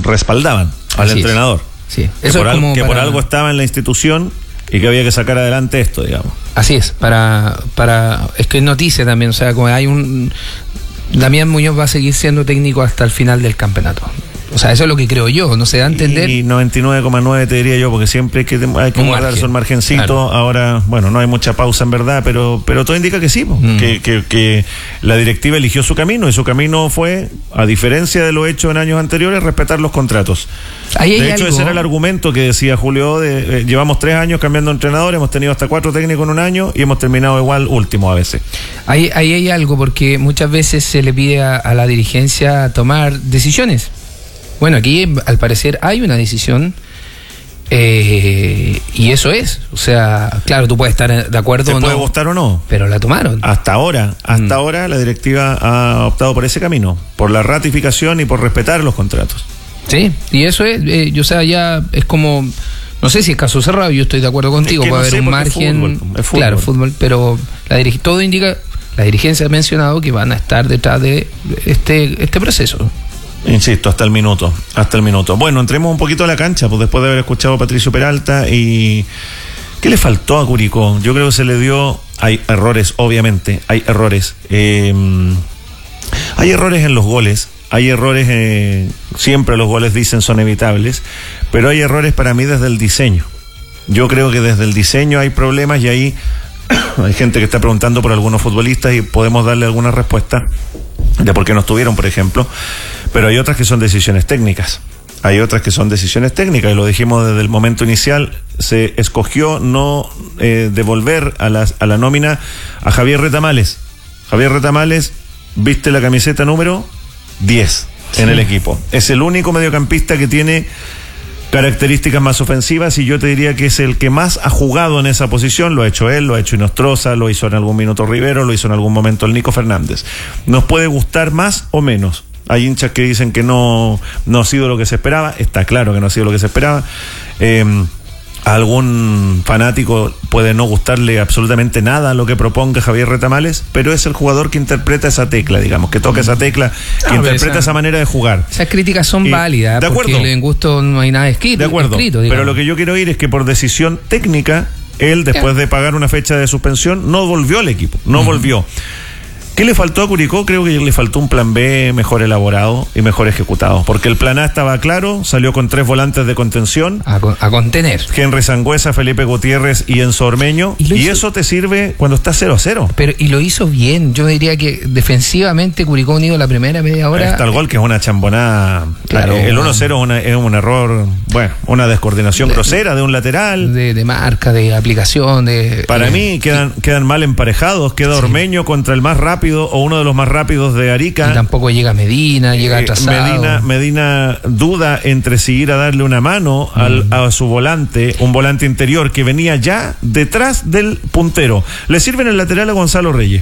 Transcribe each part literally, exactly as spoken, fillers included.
respaldaban al Así entrenador. Es. Sí. Que, Eso por, es al, como que para... por algo estaba en la institución y que había que sacar adelante esto, digamos. Así es, para, para es que es noticia también, o sea, como hay un... Damián Muñoz va a seguir siendo técnico hasta el final del campeonato. O sea, eso es lo que creo yo, no se da a entender. Y noventa y nueve coma nueve te diría yo, porque siempre hay que, hay que guardarse un margencito. Claro. Ahora, bueno, no hay mucha pausa en verdad, pero pero todo indica que sí, mm. que, que, que la directiva eligió su camino, y su camino fue, a diferencia de lo hecho en años anteriores, respetar los contratos. Ahí de hecho, algo... ese era el argumento que decía Julio, de, eh, llevamos tres años cambiando de entrenador, hemos tenido hasta cuatro técnicos en un año y hemos terminado igual último a veces. Ahí, ahí hay algo, porque muchas veces se le pide a, a la dirigencia tomar decisiones. Bueno, aquí al parecer hay una decisión eh, y eso es, o sea, claro, tú puedes estar de acuerdo o no. Te puede gustar o no. Pero la tomaron. Hasta ahora, hasta mm. ahora la directiva ha optado por ese camino, por la ratificación y por respetar los contratos. Sí, y eso es, eh, o sea, ya es como, no sé si es caso cerrado, yo estoy de acuerdo contigo, es que puede no haber un margen, es fútbol, es fútbol. Claro, fútbol, pero la dirige, todo indica, la dirigencia ha mencionado que van a estar detrás de este, este proceso. Insisto, hasta el minuto, hasta el minuto. Bueno, entremos un poquito a la cancha, pues después de haber escuchado a Patricio Peralta. Y ¿qué le faltó a Curicó? Yo creo que se le dio, hay errores, obviamente, hay errores. Eh, hay errores en los goles, hay errores, eh, siempre los goles dicen son evitables, pero hay errores para mí desde el diseño. Yo creo que desde el diseño hay problemas, y ahí hay gente que está preguntando por algunos futbolistas y podemos darle alguna respuesta de por qué no estuvieron, por ejemplo, pero hay otras que son decisiones técnicas. Hay otras que son decisiones técnicas, y lo dijimos desde el momento inicial. Se escogió no eh, devolver a la, a la nómina a Javier Retamales. Javier Retamales viste la camiseta número diez sí. en el equipo. Es el único mediocampista que tiene características más ofensivas, y yo te diría que es el que más ha jugado en esa posición. Lo ha hecho él, lo ha hecho Inostroza, lo hizo en algún minuto Rivero, lo hizo en algún momento el Nico Fernández. Nos puede gustar más o menos. Hay hinchas que dicen que no, no ha sido lo que se esperaba. Está claro que no ha sido lo que se esperaba. Eh, a algún fanático puede no gustarle absolutamente nada lo que proponga Javier Retamales, pero es el jugador que interpreta esa tecla, digamos, que toca esa tecla, que no, interpreta esa, esa manera de jugar. Esas críticas son y, válidas, de acuerdo, porque en gusto no hay nada escrito. De acuerdo, escrito, pero lo que yo quiero oír es que por decisión técnica, él, después de pagar una fecha de suspensión, no volvió al equipo, no uh-huh. volvió. ¿Qué le faltó a Curicó? Creo que le faltó un plan B mejor elaborado y mejor ejecutado, porque el plan A estaba claro, salió con tres volantes de contención. A, con, a contener. Henry Sangüesa, Felipe Gutiérrez y Enzo Ormeño. Y, y eso te sirve cuando está cero a cero. Pero, y lo hizo bien. Yo diría que defensivamente Curicó Unido la primera media hora... Está el gol, que es una chambonada. Claro, el uno cero es, una, es un error, bueno, una descoordinación de, grosera de un lateral. De, de marca, de aplicación, de... Para de, mí quedan, de, quedan mal emparejados. Queda sí. Ormeño contra el más rápido, o uno de los más rápidos de Arica. Y tampoco llega Medina, llega atrasado. Medina, Medina duda entre si ir a darle una mano mm. al, a su volante, un volante interior que venía ya detrás del puntero. Le sirve en el lateral a Gonzalo Reyes.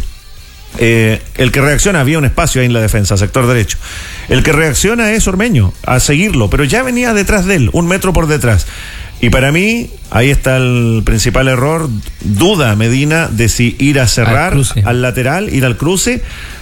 Eh, el que reacciona, había un espacio ahí en la defensa, sector derecho. El que reacciona es Ormeño, a seguirlo, pero ya venía detrás de él, un metro por detrás. Y para mí, ahí está el principal error. Duda Medina de si ir a cerrar al, al lateral, ir al cruce,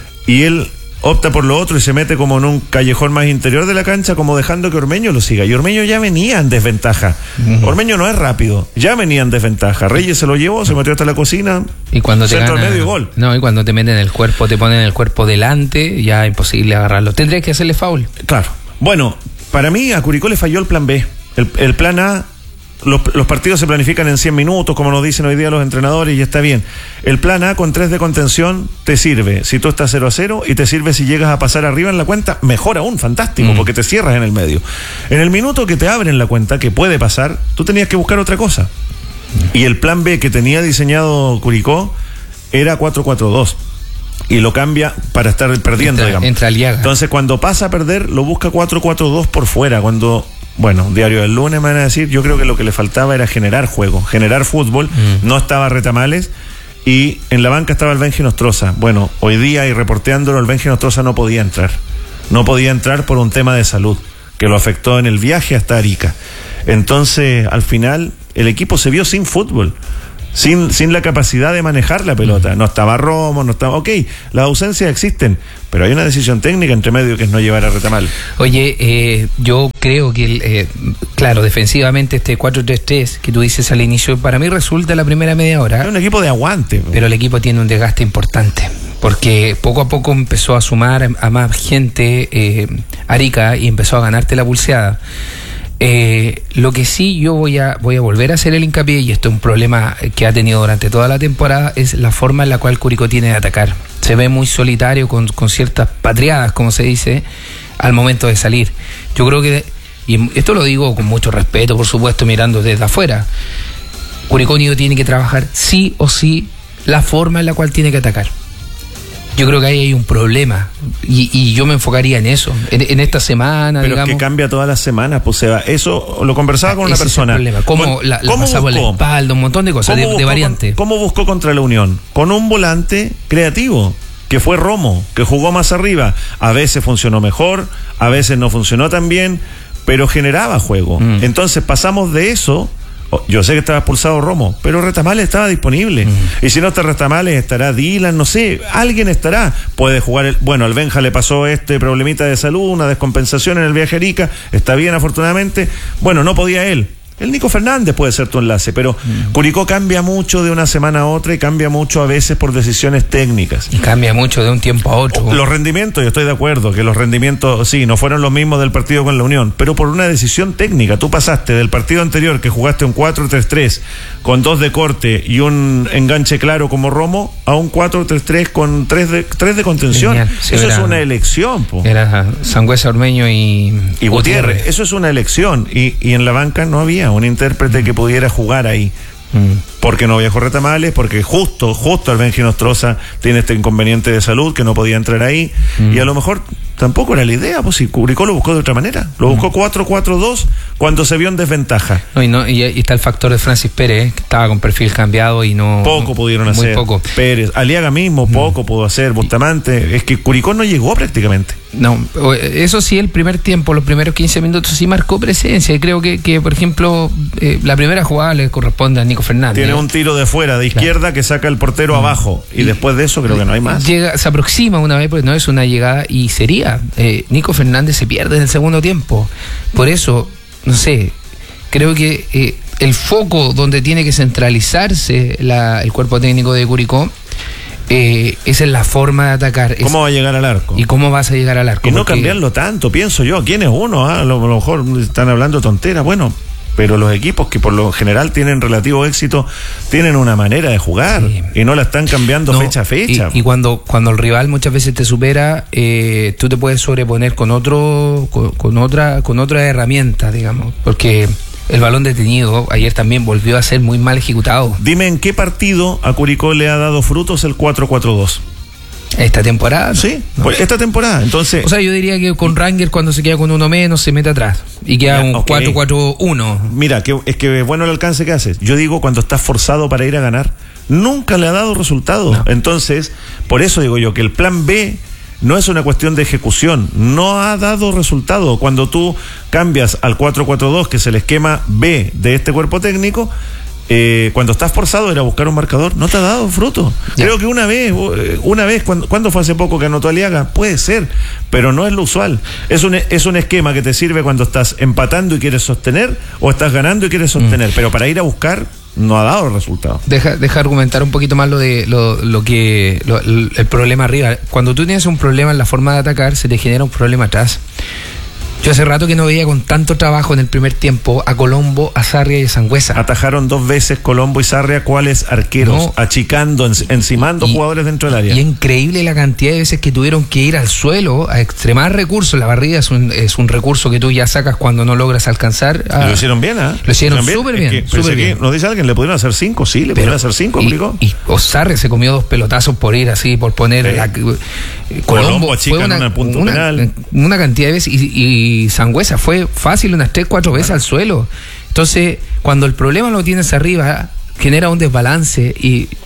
y él opta por lo otro y se mete como en un callejón más interior de la cancha, como dejando que Ormeño lo siga. Y Ormeño ya venía en desventaja. Uh-huh. Ormeño no es rápido, ya venía en desventaja. Reyes se lo llevó, se metió hasta la cocina, y cuando te centro gana, medio y gol. No, y cuando te meten el cuerpo, te ponen el cuerpo delante, ya es imposible agarrarlo. Tendrías que hacerle foul. Claro. Bueno, para mí a Curicó le falló el plan B. El, el plan A, Los, los partidos se planifican en cien minutos, como nos dicen hoy día los entrenadores, y está bien. El plan A con tres de contención te sirve si tú estás cero a cero, y te sirve si llegas a pasar arriba en la cuenta, mejor aún, fantástico, mm. porque te cierras en el medio. En el minuto que te abren la cuenta, que puede pasar, tú tenías que buscar otra cosa. Mm. Y el plan B que tenía diseñado Curicó era cuatro cuatro dos. Y lo cambia para estar perdiendo, entra, digamos. Entra Aliaga. Entonces, cuando pasa a perder, lo busca cuatro cuatro dos por fuera. Cuando... Bueno, Diario del Lunes me van a decir, yo creo que lo que le faltaba era generar juego, generar fútbol. Mm. No estaba Retamales, y en la banca estaba el Benji Nostroza. Bueno, hoy día, y reporteándolo, el Benji Nostroza no podía entrar. No podía entrar por un tema de salud que lo afectó en el viaje hasta Arica. Entonces, al final, el equipo se vio sin fútbol. sin, sin la capacidad de manejar la pelota. No estaba Romo, no estaba... Ok, las ausencias existen, pero hay una decisión técnica entre medio que es no llevar a Retamal. Oye, eh, yo creo que, eh, claro, defensivamente este cuatro tres tres que tú dices al inicio, para mí resulta la primera media hora. Es un equipo de aguante. Pero el equipo tiene un desgaste importante, porque poco a poco empezó a sumar a más gente eh, Arica y empezó a ganarte la pulseada. Eh, lo que sí yo voy a voy a volver a hacer el hincapié, y esto es un problema que ha tenido durante toda la temporada, es la forma en la cual Curicó tiene de atacar. Se ve muy solitario con, con ciertas patriadas, como se dice, al momento de salir. Yo creo que, y esto lo digo con mucho respeto, por supuesto, mirando desde afuera, Curicó Unido tiene que trabajar sí o sí la forma en la cual tiene que atacar. Yo creo que ahí hay un problema y, y yo me enfocaría en eso, en, en esta semana, pero digamos. Pero es que cambia todas las semanas, pues se va. Eso lo conversaba con una Ese persona. Es el problema. ¿Cómo Con, la, la ¿cómo pasaba por la espalda? Un montón de cosas, de, de variantes. ¿Cómo buscó contra la Unión? Con un volante creativo, que fue Romo, que jugó más arriba. A veces funcionó mejor, a veces no funcionó tan bien, pero generaba juego. Mm. Entonces pasamos de eso... Yo sé que estaba expulsado Romo, pero Retamales estaba disponible. Mm. Y si no está Retamales, estará Dylan, no sé, alguien estará. Puede jugar, el, bueno, al Benja le pasó este problemita de salud, una descompensación en el viaje a Arica, está bien afortunadamente. Bueno, no podía él. El Nico Fernández puede ser tu enlace, pero mm. Curicó cambia mucho de una semana a otra y cambia mucho a veces por decisiones técnicas. Y cambia mucho de un tiempo a otro. Los rendimientos, yo estoy de acuerdo, que los rendimientos, sí, no fueron los mismos del partido con la Unión, pero por una decisión técnica. Tú pasaste del partido anterior, que jugaste un cuatro tres tres, con dos de corte y un enganche claro como Romo, a un cuatro tres tres con tres de, tres de contención. Sí, eso era, es una elección. Po. Era Sangüesa, Ormeño y, y Gutiérrez. Gutiérrez. Eso es una elección. Y, y en la banca no había un intérprete que pudiera jugar ahí. Mm. Porque no viajó Retamales, porque justo, justo el Benji Nostroza tiene este inconveniente de salud que no podía entrar ahí, mm. y a lo mejor tampoco era la idea, pues si Curicó lo buscó de otra manera, lo buscó mm. cuatro cuatro dos cuando se vio en desventaja. No, y, no, y, y está el factor de Francis Pérez, que estaba con perfil cambiado y no... Poco pudieron muy hacer. Poco. Pérez, Aliaga mismo, mm. poco pudo hacer, Bustamante, es que Curicó no llegó prácticamente. No, eso sí, el primer tiempo, los primeros quince minutos sí marcó presencia, y creo que, que por ejemplo, eh, la primera jugada le corresponde a Nico Fernández. Tiene un tiro de fuera, de izquierda, claro, que saca el portero mm. abajo, y, y después de eso creo que no hay más. Llega, se aproxima una vez, porque no es una llegada, y sería, eh, Nico Fernández se pierde en el segundo tiempo. Por eso, no sé, creo que eh, el foco donde tiene que centralizarse la, el cuerpo técnico de Curicó, Eh, esa es la forma de atacar. ¿Cómo es, va a llegar al arco? ¿Y cómo vas a llegar al arco? Y no cambiarlo tanto, pienso yo. ¿Quién es uno? ¿Ah? A lo mejor están hablando tonteras. Bueno, pero los equipos que por lo general tienen relativo éxito tienen una manera de jugar, sí, y no la están cambiando no, fecha a fecha. Y, y cuando, cuando el rival muchas veces te supera, eh, tú te puedes sobreponer con otro, con, con otra, con otra herramienta, digamos, porque el balón detenido ayer también volvió a ser muy mal ejecutado. Dime, ¿en qué partido a Curicó le ha dado frutos el cuatro cuatro dos? ¿Esta temporada? Sí, no. Pues esta temporada, entonces... O sea, yo diría que con Ranger, cuando se queda con uno menos, se mete atrás y queda ya, un okay. cuatro cuatro uno. Mira, que, es que es bueno el alcance que haces. Yo digo cuando estás forzado para ir a ganar. Nunca le ha dado resultado. No. Entonces, por eso digo yo que el plan B no es una cuestión de ejecución, no ha dado resultado. Cuando tú cambias al cuatro cuatro dos, que es el esquema B de este cuerpo técnico, eh, cuando estás forzado era buscar un marcador, no te ha dado fruto. Ya. Creo que una vez, una vez, cuando, ¿cuándo fue hace poco que anotó Aliaga? Puede ser, pero no es lo usual. Es un, es un esquema que te sirve cuando estás empatando y quieres sostener, o estás ganando y quieres sostener, mm. pero para ir a buscar no ha dado resultado. Deja, deja argumentar un poquito más lo de lo, lo que lo, el, el problema arriba. Cuando tú tienes un problema en la forma de atacar, se te genera un problema atrás. Yo hace rato que no veía con tanto trabajo en el primer tiempo a Colombo, a Sarria y a Sangüesa. Atajaron dos veces Colombo y Sarria, ¿cuáles arqueros? No, achicando, en, encimando y, jugadores dentro del área. Y increíble la cantidad de veces que tuvieron que ir al suelo a extremar recursos. La barrida es un, es un recurso que tú ya sacas cuando no logras alcanzar. A... Lo hicieron bien, ¿ah? ¿eh? Lo hicieron súper bien. Es que, súper bien. Nos dice alguien, ¿le pudieron hacer cinco? Sí, le pudieron hacer cinco, ¿explicó? Y, y o Sarria se comió dos pelotazos por ir así, por poner... Sí. La, eh, Colombo, Colombo fue una, en punto una, penal. Una cantidad de veces. Y, y Sangüesa fue fácil unas tres, cuatro veces al suelo. Entonces, cuando el problema lo tienes arriba, genera un desbalance y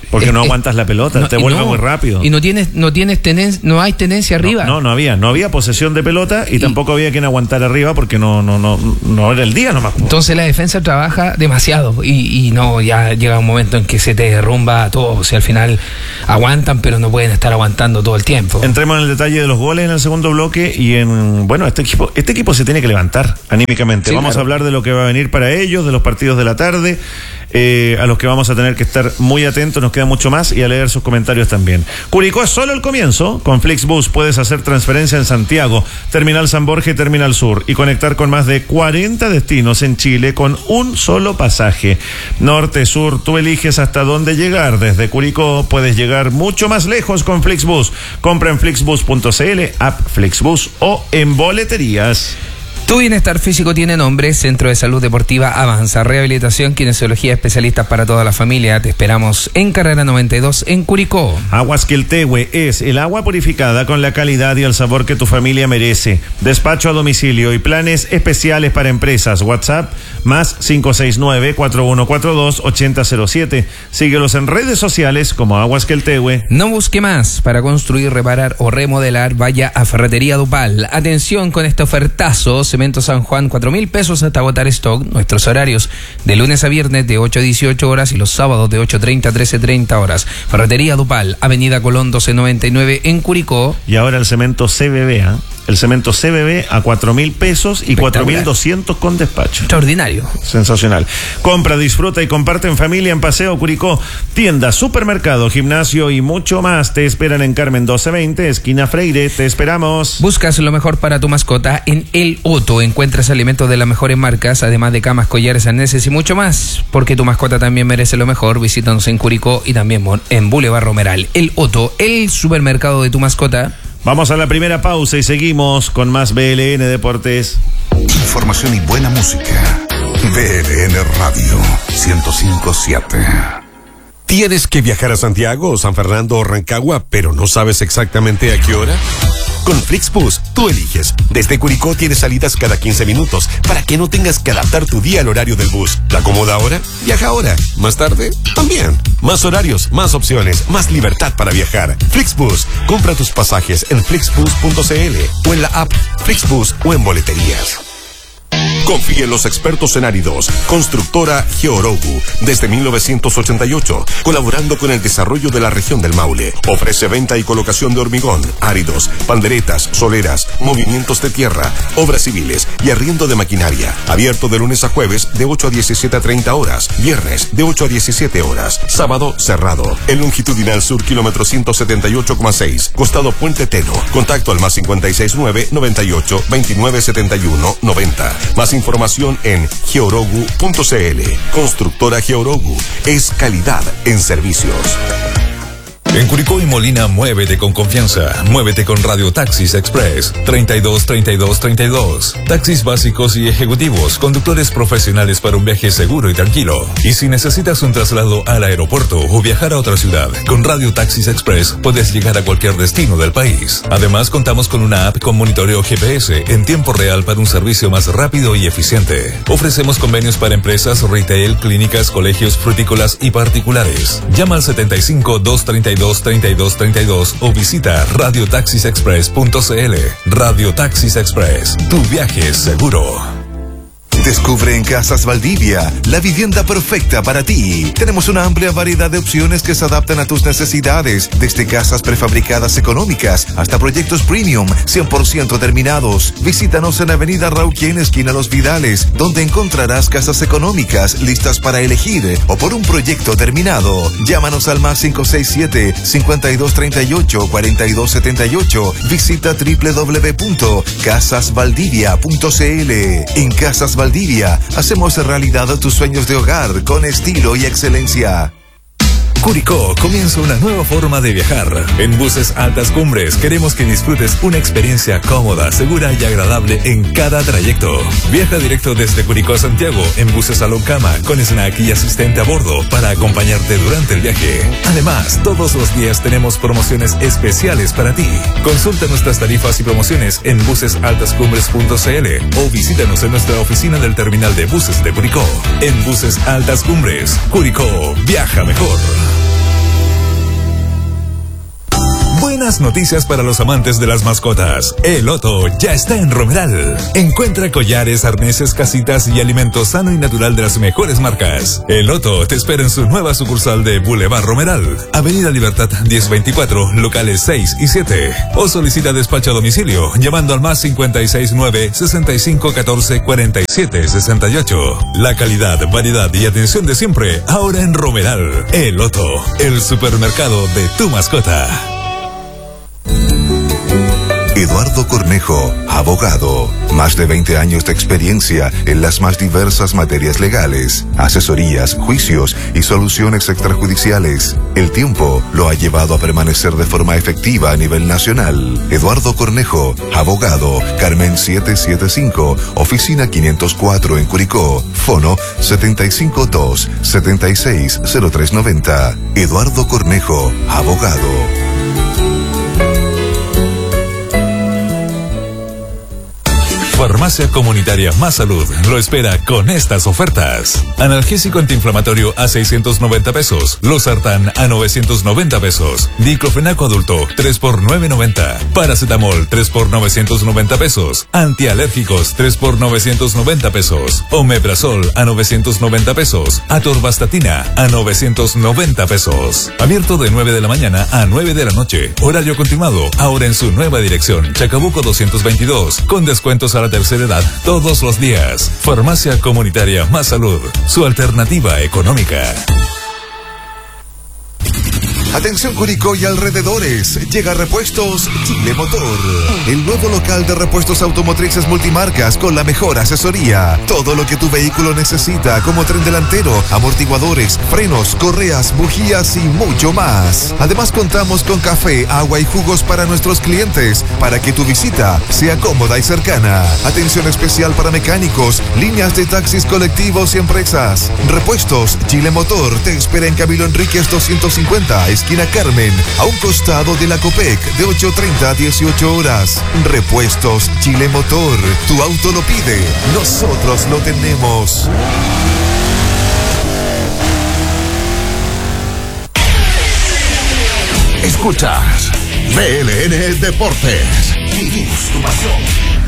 Porque es, no es, aguantas la pelota, no, te vuelve no, muy rápido. Y no tienes, no tienes tenen, no hay tenencia arriba. No, no, no había, no había posesión de pelota y, y tampoco había quien aguantar arriba porque no, no, no, no era el día nomás. Entonces la defensa trabaja demasiado y, y no, ya llega un momento en que se te derrumba todo. O sea, al final aguantan, pero no pueden estar aguantando todo el tiempo. Entremos en el detalle de los goles en el segundo bloque y en, bueno, este equipo, este equipo se tiene que levantar anímicamente. Sí, vamos claro. a hablar de lo que va a venir para ellos, de los partidos de la tarde. Eh, a los que vamos a tener que estar muy atentos, nos queda mucho más y a leer sus comentarios también. Curicó es solo el comienzo. Con Flixbus puedes hacer transferencia en Santiago, Terminal San Borja y Terminal Sur y conectar con más de cuarenta destinos en Chile con un solo pasaje. Norte, sur, tú eliges hasta dónde llegar. Desde Curicó puedes llegar mucho más lejos con Flixbus. Compra en flixbus punto cl, app Flixbus o en boleterías. Tu bienestar físico tiene nombre, Centro de Salud Deportiva Avanza, rehabilitación, kinesiología, especialistas para toda la familia. Te esperamos en Carrera noventa y dos en Curicó. Aguas Quiltehue es el agua purificada con la calidad y el sabor que tu familia merece. Despacho a domicilio y planes especiales para empresas. WhatsApp más cinco seis nueve, cuatro uno cuatro dos, ocho cero cero siete. Síguelos en redes sociales como Aguas Quiltehue. No busque más. Para construir, reparar o remodelar, vaya a Ferretería Dupal. Atención con este ofertazo. Cemento San Juan, cuatro mil pesos hasta agotar stock. Nuestros horarios de lunes a viernes de ocho a dieciocho horas y los sábados de ocho treinta a trece treinta horas. Ferretería Dupal, Avenida Colón doce noventa y nueve en Curicó. Y ahora el cemento C B B, ¿eh? El cemento C B B a cuatro mil pesos y cuatro mil doscientos con despacho. Extraordinario. Sensacional. Compra, disfruta y comparte en familia en Paseo Curicó. Tienda, supermercado, gimnasio y mucho más. Te esperan en Carmen doce veinte, esquina Freire. Te esperamos. Buscas lo mejor para tu mascota en El Otto. Encuentras alimentos de las mejores marcas, además de camas, collares, arneses y mucho más. Porque tu mascota también merece lo mejor. Visítanos en Curicó y también en Boulevard Romeral. El Otto, el supermercado de tu mascota. Vamos a la primera pausa y seguimos con más B L N Deportes. Información y buena música. B L N Radio ciento cinco punto siete. ¿Tienes que viajar a Santiago o San Fernando o Rancagua, pero no sabes exactamente a qué hora? Con Flixbus, tú eliges. Desde Curicó tienes salidas cada quince minutos para que no tengas que adaptar tu día al horario del bus. ¿Te acomoda ahora? Viaja ahora. ¿Más tarde? También. Más horarios, más opciones, más libertad para viajar. Flixbus. Compra tus pasajes en flixbus punto cl o en la app Flixbus o en boleterías. Confía en los expertos en áridos. Constructora Georogu, desde mil novecientos ochenta y ocho, colaborando con el desarrollo de la región del Maule. Ofrece venta y colocación de hormigón, áridos, panderetas, soleras, movimientos de tierra, obras civiles y arriendo de maquinaria. Abierto de lunes a jueves de ocho a diecisiete a treinta horas. Viernes de ocho a diecisiete horas. Sábado cerrado. El longitudinal sur, kilómetro ciento setenta y ocho coma seis. Costado Puente Teno. Contacto al más cincuenta y seis nueve, noventa y ocho, veintinueve setenta y uno, noventa. Más información en georogu punto cl. Constructora Georogu es calidad en servicios. En Curicó y Molina, muévete con confianza. Muévete con Radio Taxis Express. treinta y dos, treinta y dos, treinta y dos. Taxis básicos y ejecutivos. Conductores profesionales para un viaje seguro y tranquilo. Y si necesitas un traslado al aeropuerto o viajar a otra ciudad, con Radio Taxis Express puedes llegar a cualquier destino del país. Además, contamos con una app con monitoreo G P S en tiempo real para un servicio más rápido y eficiente. Ofrecemos convenios para empresas, retail, clínicas, colegios, frutícolas y particulares. Llama al setenta y cinco, doscientos treinta y dos, treinta y dos treinta y dos o visita radio taxis express punto cl. Radio Taxis Express, tu viaje es seguro. Descubre en Casas Valdivia la vivienda perfecta para ti. Tenemos una amplia variedad de opciones que se adaptan a tus necesidades, desde casas prefabricadas económicas hasta proyectos premium cien por ciento terminados. Visítanos en Avenida Rauquien, esquina Los Vidales, donde encontrarás casas económicas listas para elegir o por un proyecto terminado. Llámanos al más cinco seis siete, cincuenta y dos treinta y ocho, cuarenta y dos setenta y ocho. Visita doble u doble u doble u punto casas valdivia punto cl. En Casas Valdivia hacemos realidad tus sueños de hogar con estilo y excelencia. Curicó comienza una nueva forma de viajar. En Buses Altas Cumbres queremos que disfrutes una experiencia cómoda, segura y agradable en cada trayecto. Viaja directo desde Curicó a Santiago en buses Salón Cama con snack y asistente a bordo para acompañarte durante el viaje. Además, todos los días tenemos promociones especiales para ti. Consulta nuestras tarifas y promociones en buses altas cumbres punto cl o visítanos en nuestra oficina del terminal de buses de Curicó. En Buses Altas Cumbres, Curicó, viaja mejor. buenas noticias para los amantes de las mascotas. El Otto ya está en Romeral. Encuentra collares, arneses, casitas y alimentos sano y natural de las mejores marcas. El Otto te espera en su nueva sucursal de Boulevard Romeral, Avenida Libertad diez veinticuatro, locales seis y siete. O solicita despacho a domicilio llamando al más cincuenta y seis nueve, sesenta y cinco catorce, cuarenta y siete sesenta y ocho. La calidad, variedad y atención de siempre ahora en Romeral. El Otto, el supermercado de tu mascota. Eduardo Cornejo, abogado. Más de veinte años de experiencia en las más diversas materias legales, asesorías, juicios y soluciones extrajudiciales. El tiempo lo ha llevado a permanecer de forma efectiva a nivel nacional. Eduardo Cornejo, abogado. Carmen setecientos setenta y cinco, oficina quinientos cuatro en Curicó. Fono setenta y cinco dos, setenta y seis, cero tres noventa. Eduardo Cornejo, abogado. Farmacia Comunitaria Más Salud lo espera con estas ofertas. Analgésico antiinflamatorio a seiscientos noventa pesos. Losartán a novecientos noventa pesos. Diclofenaco adulto tres por novecientos noventa. Paracetamol tres por novecientos noventa pesos. Antialérgicos tres por novecientos noventa pesos. Omeprazol a novecientos noventa pesos. Atorvastatina a novecientos noventa pesos. Abierto de nueve de la mañana a nueve de la noche. Horario continuado. Ahora en su nueva dirección. Chacabuco doscientos veintidós. Con descuentos a la tercera edad todos los días. Farmacia Comunitaria Más Salud, su alternativa económica. Atención Curicó y alrededores, llega Repuestos Chile Motor, el nuevo local de repuestos automotrices multimarcas con la mejor asesoría. Todo lo que tu vehículo necesita, como tren delantero, amortiguadores, frenos, correas, bujías y mucho más. Además contamos con café, agua y jugos para nuestros clientes, para que tu visita sea cómoda y cercana. Atención especial para mecánicos, líneas de taxis colectivos y empresas. Repuestos Chile Motor te espera en Camilo Enríquez doscientos cincuenta, esquina Carmen, a un costado de la Copec, de ocho treinta a dieciocho horas. Repuestos Chile Motor, tu auto lo pide, nosotros lo tenemos. Escuchas B L N Deportes. Vivimos tu pasión.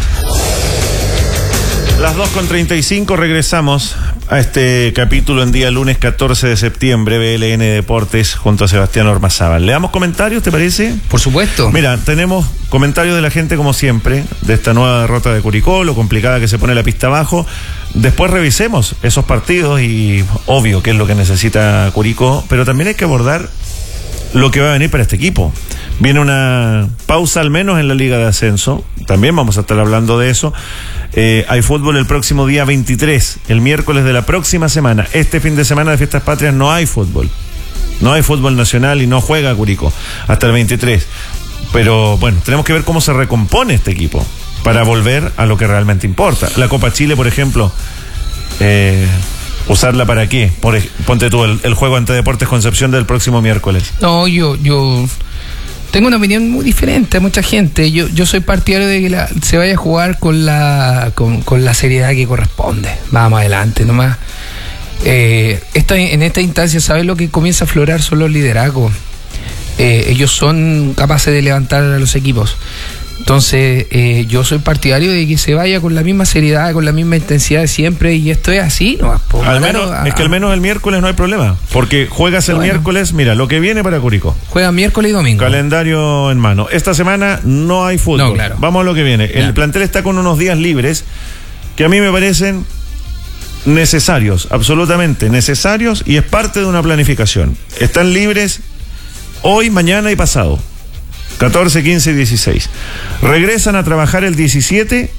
Las dos con treinta y cinco, regresamos a este capítulo en día lunes catorce de septiembre, B L N Deportes, junto a Sebastián Ormazábal. ¿Le damos comentarios, te parece? Por supuesto. Mira, tenemos comentarios de la gente como siempre, de esta nueva derrota de Curicó, lo complicada que se pone la pista abajo. Después revisemos esos partidos y obvio que es lo que necesita Curicó, pero también hay que abordar lo que va a venir para este equipo. Viene una pausa al menos en la Liga de Ascenso, también vamos a estar hablando de eso. Eh, hay fútbol el próximo día veintitrés, el miércoles de la próxima semana. Este fin de semana de Fiestas Patrias no hay fútbol, no hay fútbol nacional y no juega Curicó hasta el veintitrés. Pero bueno, tenemos que ver cómo se recompone este equipo para volver a lo que realmente importa. La Copa Chile, por ejemplo, eh, ¿usarla para qué? Por, ponte tú el, el juego ante Deportes Concepción del próximo miércoles. No, yo, yo tengo una opinión muy diferente a mucha gente. Yo, yo soy partidario de que la, se vaya a jugar con la, con, con la seriedad que corresponde. Vamos adelante, nomás. Eh, esta, en esta instancia, ¿sabes lo que comienza a aflorar? Son los liderazgos. Eh, ellos son capaces de levantar a los equipos. Entonces, eh, yo soy partidario de que se vaya con la misma seriedad, con la misma intensidad de siempre, y esto es así, ¿no? Por al menos, a, es que al menos el miércoles no hay problema, porque juegas el bueno. miércoles, mira, lo que viene para Curicó. Juega miércoles y domingo. Calendario en mano. Esta semana no hay fútbol. No, claro. Vamos a lo que viene. Claro. El plantel está con unos días libres que a mí me parecen necesarios, absolutamente necesarios, y es parte de una planificación. Están libres hoy, mañana y pasado. catorce, quince y dieciséis. Regresan a trabajar el diecisiete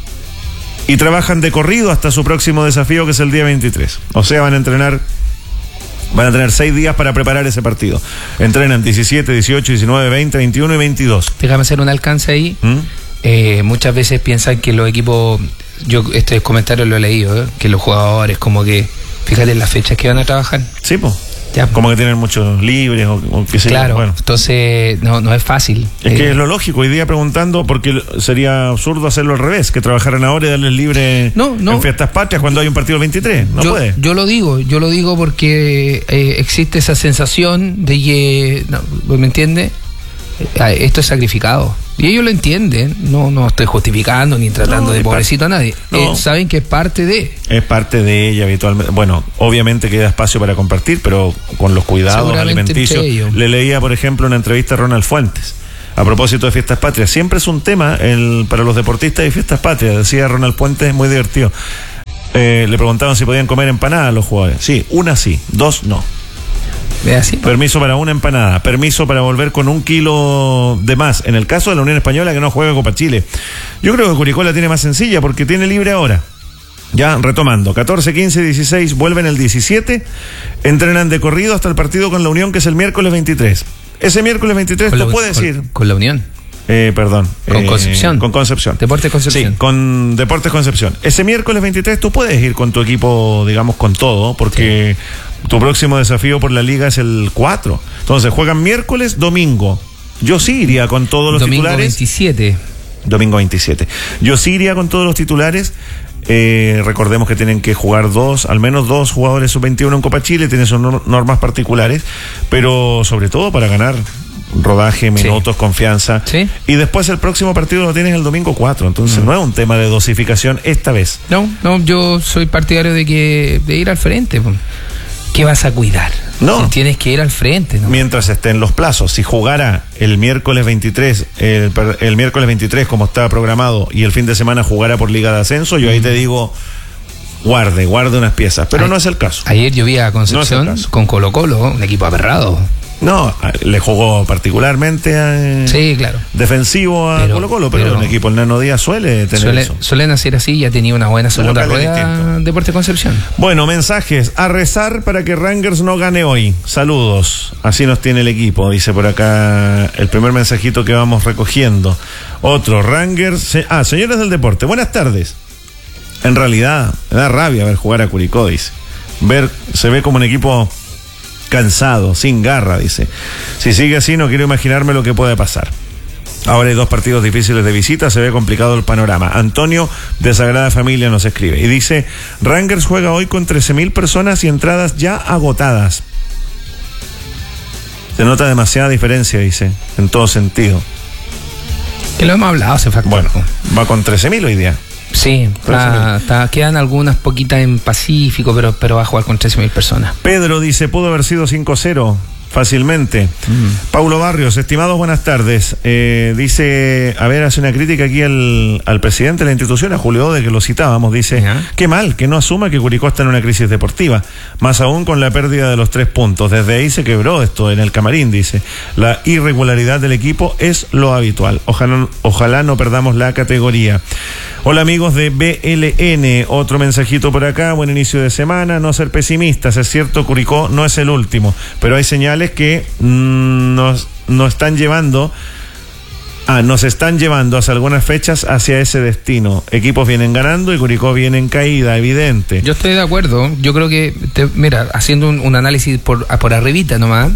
y trabajan de corrido hasta su próximo desafío, que es el día veintitrés. O sea, van a entrenar, van a tener seis días para preparar ese partido. Entrenan diecisiete, dieciocho, diecinueve, veinte, veintiuno y veintidós. Déjame hacer un alcance ahí. ¿Mm? Eh, muchas veces piensan que los equipos, yo este comentario lo he leído, ¿eh? que los jugadores como que, fíjate las fechas que van a trabajar. Sí, pues. Ya, como que tienen muchos libres o, o qué sé yo. Claro, bueno. Entonces no, no es fácil. Es eh, que es lo lógico, hoy día preguntando, porque sería absurdo hacerlo al revés, que trabajaran ahora y darles libre no, no. en Fiestas Patrias cuando hay un partido el veintitrés. No yo, puede. Yo lo digo, yo lo digo porque eh, existe esa sensación de que, no, ¿me entiendes? Esto es sacrificado. Y ellos lo entienden. No, no estoy justificando ni tratando No, de es pobrecito a nadie. No. Eh, saben que es parte de. Es parte de ella habitualmente. Bueno, obviamente queda espacio para compartir, pero con los cuidados Seguramente alimenticios. entre ellos. Le leía, por ejemplo, una entrevista a Ronald Fuentes a propósito de Fiestas Patrias. Siempre es un tema el, para los deportistas de Fiestas Patrias. Decía Ronald Fuentes, muy divertido. Eh, le preguntaban si podían comer empanadas a los jugadores. Sí, una sí, dos no. ¿Es así? Permiso para una empanada, permiso para volver con un kilo de más. En el caso de la Unión Española, que no juega Copa Chile. Yo creo que Curicó la tiene más sencilla porque tiene libre ahora. Ya retomando, catorce, quince, dieciséis, vuelven el diecisiete, entrenan de corrido hasta el partido con la Unión, que es el miércoles veintitrés. Ese miércoles veintitrés tú la, puedes con, ir. Con la Unión. Eh, perdón. Con eh, Concepción. Con Concepción. Deportes Concepción. Sí, con Deportes Concepción. Ese miércoles veintitrés tú puedes ir con tu equipo, digamos, con todo, porque sí. Tu próximo desafío por la liga es el cuatro. Entonces juegan miércoles, domingo. Yo sí iría con todos los domingo titulares. veintisiete. Domingo veintisiete. Yo sí iría con todos los titulares. Eh, recordemos que tienen que jugar dos, al menos dos jugadores sub veintiuno en Copa Chile, tienen sus normas particulares, pero sobre todo para ganar rodaje, minutos, sí. confianza. Sí. Y después el próximo partido lo tienes el domingo cuatro, entonces mm. no es un tema de dosificación esta vez. No, no, yo soy partidario de que de ir al frente. ¿Qué vas a cuidar? No. Tienes que ir al frente, ¿no? Mientras estén los plazos. Si jugara el miércoles veintitrés, el, el miércoles veintitrés como estaba programado, y el fin de semana jugara por Liga de Ascenso, yo ahí te digo, guarde, guarde unas piezas. Pero Ay, no es el caso. Ayer yo vi a Concepción no con Colo Colo, un equipo aperrado. No, le jugó particularmente a, sí, claro. defensivo a pero, Colo Colo, pero, pero un equipo, el Nano Díaz suele tener suele, eso. Suelen hacer así, ya tenía una buena segunda rueda Deportes Concepción. Bueno, mensajes, a rezar para que Rangers no gane hoy. Saludos, así nos tiene el equipo, dice por acá el primer mensajito que vamos recogiendo. Otro, Rangers, se, ah, señores del deporte, buenas tardes. En realidad, me da rabia ver jugar a Curicó, dice. Ver, se ve como un equipo cansado, sin garra, dice. Si sigue así, no quiero imaginarme lo que puede pasar. Ahora hay dos partidos difíciles de visita, se ve complicado el panorama. Antonio de Sagrada Familia nos escribe y dice, Rangers juega hoy con trece mil personas y entradas ya agotadas. Se nota demasiada diferencia, dice, en todo sentido. Que lo hemos hablado, ese factor. Bueno, va con trece mil hoy día. Sí, está, está, quedan algunas poquitas en Pacífico, pero, pero va a jugar con trece mil personas. Pedro dice, pudo haber sido cinco cero fácilmente. Mm. Paulo Barrios, estimados, buenas tardes. Eh, dice, a ver, hace una crítica aquí al, al presidente de la institución, a Julio Ode, que lo citábamos. Dice, ¿ya? Qué mal que no asuma que Curicó está en una crisis deportiva, más aún con la pérdida de los tres puntos. Desde ahí se quebró esto en el camarín, dice. La irregularidad del equipo es lo habitual. Ojalá, ojalá no perdamos la categoría. Hola amigos de B L N, otro mensajito por acá, buen inicio de semana, no ser pesimistas, es cierto, Curicó no es el último, pero hay señales que mmm, nos, nos están llevando ah, nos están llevando hace algunas fechas hacia ese destino. Equipos vienen ganando y Curicó viene en caída, evidente. Yo estoy de acuerdo, yo creo que, te, mira, haciendo un, un análisis por, por arribita nomás,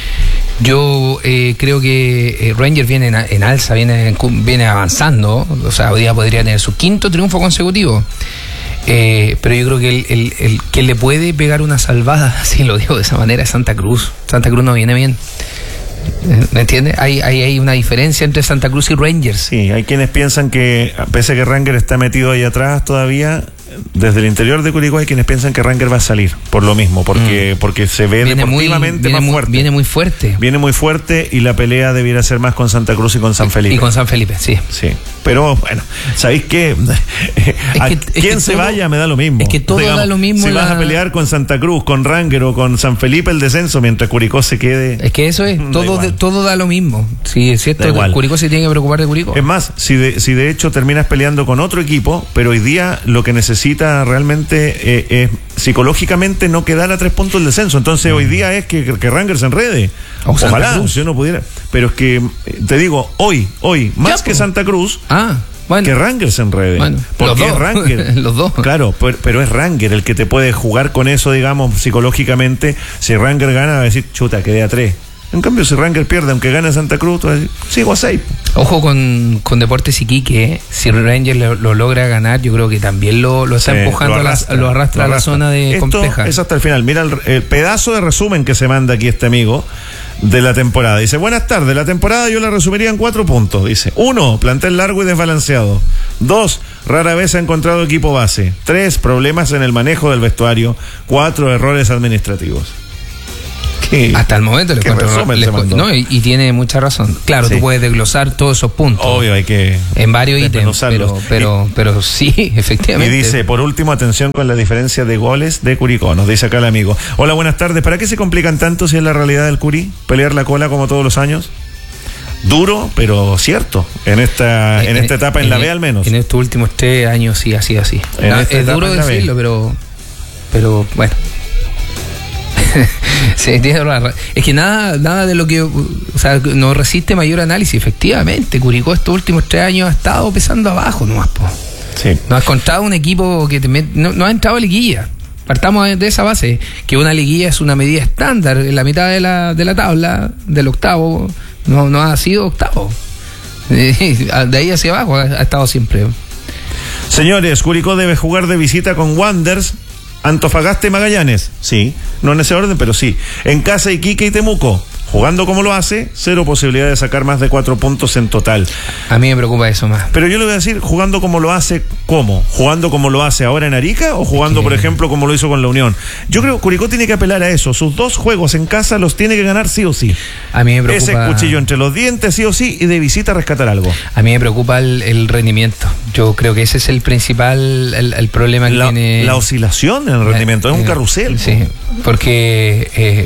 yo eh, creo que eh, Rangers viene en, en alza, viene, viene avanzando, o sea, hoy día podría tener su quinto triunfo consecutivo. Eh, pero yo creo que el, el, el que le puede pegar una salvada, así lo digo de esa manera, es Santa Cruz. Santa Cruz no viene bien. ¿Me entiendes? Hay, hay, hay una diferencia entre Santa Cruz y Rangers. Sí, hay quienes piensan que, pese a que Rangers está metido ahí atrás todavía, desde el interior de Curicó hay quienes piensan que Rangers va a salir por lo mismo, porque, mm. porque se ve viene deportivamente muy, más muy, fuerte. Viene muy fuerte. Viene muy fuerte y la pelea debiera ser más con Santa Cruz y con San Felipe. Y con San Felipe, sí. Sí. Pero bueno, ¿sabéis qué? A que, quien se todo, vaya me da lo mismo. Es que todo Digamos, da lo mismo. Si la... vas a pelear con Santa Cruz, con Rangers o con San Felipe el descenso, mientras Curicó se quede. Es que eso es, todo, da de, todo da lo mismo. Sí, es cierto, Curicó se tiene que preocupar de Curicó. Es más, si de, si de hecho terminas peleando con otro equipo, pero hoy día lo que necesita realmente eh, es psicológicamente no quedar a tres puntos el descenso. Entonces mm. hoy día es que, que Rangers se enrede. O Ojalá, si uno pudiera. Pero es que, te digo, hoy, hoy, más ya, que Santa Cruz. Ah. Bueno, que Rangers se enrede. Bueno, porque los dos. Rangers. Los dos. Claro, pero, pero es Rangers el que te puede jugar con eso, digamos, psicológicamente. Si Rangers gana, va a decir, chuta, quedé a tres. En cambio, si Rangers pierde, aunque gane Santa Cruz, va a decir, sigo a seis. Ojo con, con Deportes Iquique, si Rangers lo, lo logra ganar, yo creo que también lo, lo está sí, empujando, lo arrastra, a la, lo arrastra, lo arrastra a la zona de Esto compleja. Es hasta el final. Mira el, el pedazo de resumen que se manda aquí este amigo de la temporada. Dice, buenas tardes, la temporada yo la resumiría en cuatro puntos. Dice, uno, plantel largo y desbalanceado. Dos, rara vez ha encontrado equipo base. Tres, problemas en el manejo del vestuario. Cuatro, errores administrativos. Hasta el momento le encuentro le, no, y, y tiene mucha razón. Claro, sí. Tú puedes desglosar todos esos puntos. Obvio, hay que en varios ítems, pero, pero, y, pero sí, efectivamente. Y dice, por último, atención con la diferencia de goles de Curicó. Nos dice acá el amigo. Hola, buenas tardes. ¿Para qué se complican tanto si es la realidad del Curí? ¿Pelear la cola como todos los años? Duro, pero cierto. En esta, en, en esta etapa, en, en la B al menos. En estos últimos tres años sí ha sido así. No, es duro decirlo, pero, pero bueno. Sí, es que nada nada de lo que, o sea, no resiste mayor análisis. Efectivamente, Curicó estos últimos tres años ha estado pesando abajo nomás, po. Sí. No has encontrado un equipo que te met... no, no ha entrado a liguilla. Partamos de esa base, que una liguilla es una medida estándar. En la mitad de la, de la tabla, del octavo, no, no ha sido octavo. De ahí hacia abajo ha, ha estado siempre. Señores, Curicó debe jugar de visita con Wanderers, Antofagasta y Magallanes, sí, no en ese orden, pero sí. En casa, Iquique y Temuco, jugando como lo hace, cero posibilidad de sacar más de cuatro puntos en total. A mí me preocupa eso más. Pero yo le voy a decir, jugando como lo hace, ¿cómo? ¿Jugando como lo hace ahora en Arica o jugando, sí, por ejemplo, como lo hizo con la Unión? Yo creo que Curicó tiene que apelar a eso. Sus dos juegos en casa los tiene que ganar sí o sí. A mí me preocupa... Ese cuchillo entre los dientes sí o sí, y de visita rescatar algo. A mí me preocupa el, el rendimiento. Yo creo que ese es el principal, el, el problema que la, tiene... La oscilación en el rendimiento, la, es un carrusel. Sí, porque... Eh,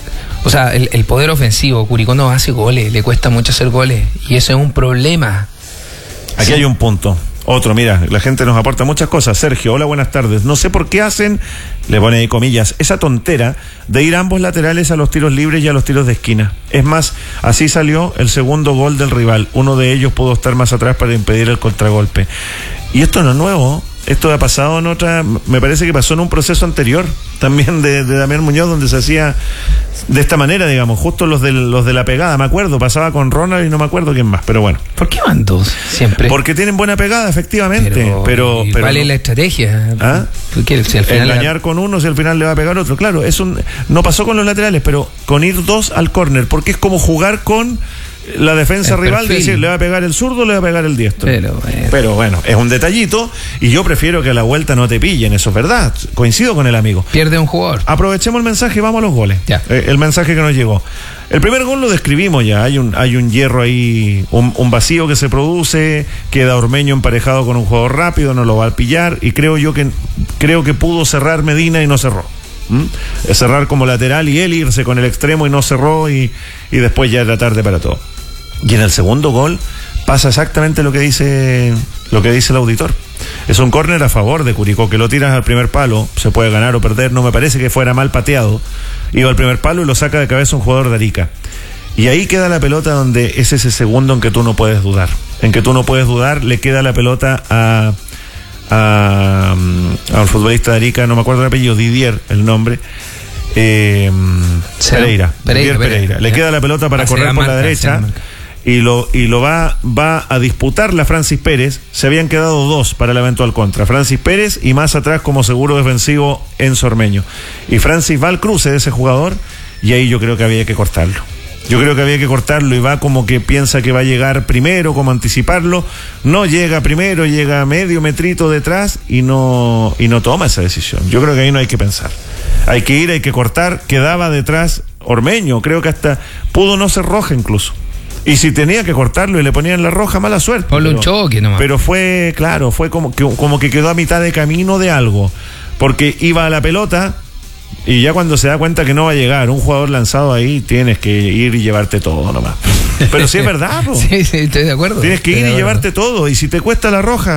O sea, el, el poder ofensivo, Curicó no hace goles, le cuesta mucho hacer goles, y eso es un problema. Aquí sí. Hay un punto. Otro, mira, la gente nos aporta muchas cosas. Sergio, hola, buenas tardes. No sé por qué hacen, le pone ahí comillas, esa tontera de ir ambos laterales a los tiros libres y a los tiros de esquina. Es más, así salió el segundo gol del rival. Uno de ellos pudo estar más atrás para impedir el contragolpe. Y esto no es nuevo. Esto ha pasado en otra, me parece que pasó en un proceso anterior, también de, de Damián Muñoz, donde se hacía de esta manera, digamos, justo los de, los de la pegada, me acuerdo, pasaba con Ronald y no me acuerdo quién más, pero bueno. ¿Por qué van dos siempre? Porque tienen buena pegada, efectivamente, pero... pero, pero ¿cuál es la estrategia? ¿Ah? ¿Qué, si al final engañar la... con uno, si al final le va a pegar otro, claro, es un, no pasó con los laterales, pero con ir dos al córner, porque es como jugar con... la defensa el rival, perfil. Decir, le va a pegar el zurdo, le va a pegar el diestro. Pero bueno. Pero bueno, es un detallito, y yo prefiero que a la vuelta no te pillen, eso es verdad. Coincido con el amigo. Pierde un jugador. Aprovechemos el mensaje y vamos a los goles. Ya. Eh, el mensaje que nos llegó. El primer gol lo describimos ya, hay un, hay un hierro ahí, un, un vacío que se produce, queda Ormeño emparejado con un jugador rápido, no lo va a pillar, y creo yo que creo que pudo cerrar Medina y no cerró. ¿Mm? Cerrar como lateral y él irse con el extremo y no cerró, y, y después ya era tarde para todo. Y en el segundo gol pasa exactamente lo que dice lo que dice el auditor. Es un córner a favor de Curicó, que lo tiras al primer palo, se puede ganar o perder, no me parece que fuera mal pateado. Iba al primer palo y lo saca de cabeza un jugador de Arica. Y ahí queda la pelota, donde es ese segundo en que tú no puedes dudar. En que tú no puedes dudar, le queda la pelota a a, a un futbolista de Arica, no me acuerdo el apellido, Didier, el nombre. Eh, Pereira, Pereira, Pereira, Pereira. Le queda la pelota para correr por la derecha y lo y lo va va a disputar la Francis Pérez. Se habían quedado dos para la eventual contra, Francis Pérez y más atrás como seguro defensivo Enzo Ormeño. Y Francis va al cruce de ese jugador, y ahí yo creo que había que cortarlo. Yo creo que había que cortarlo, y va como que piensa que va a llegar primero, como anticiparlo. No llega primero, llega medio metrito detrás y no y no toma esa decisión. Yo creo que ahí no hay que pensar. Hay que ir, hay que cortar. Quedaba detrás Ormeño, creo que hasta pudo no ser roja incluso. Y si tenía que cortarlo y le ponían la roja, mala suerte. Por un choque nomás. Pero fue, claro, fue como que, como que quedó a mitad de camino de algo. Porque iba a la pelota, y ya cuando se da cuenta que no va a llegar un jugador lanzado ahí, tienes que ir y llevarte todo nomás. Pero sí es verdad, ¿no? Sí, sí, estoy de acuerdo. Tienes que ir y llevarte todo. Y si te cuesta la roja,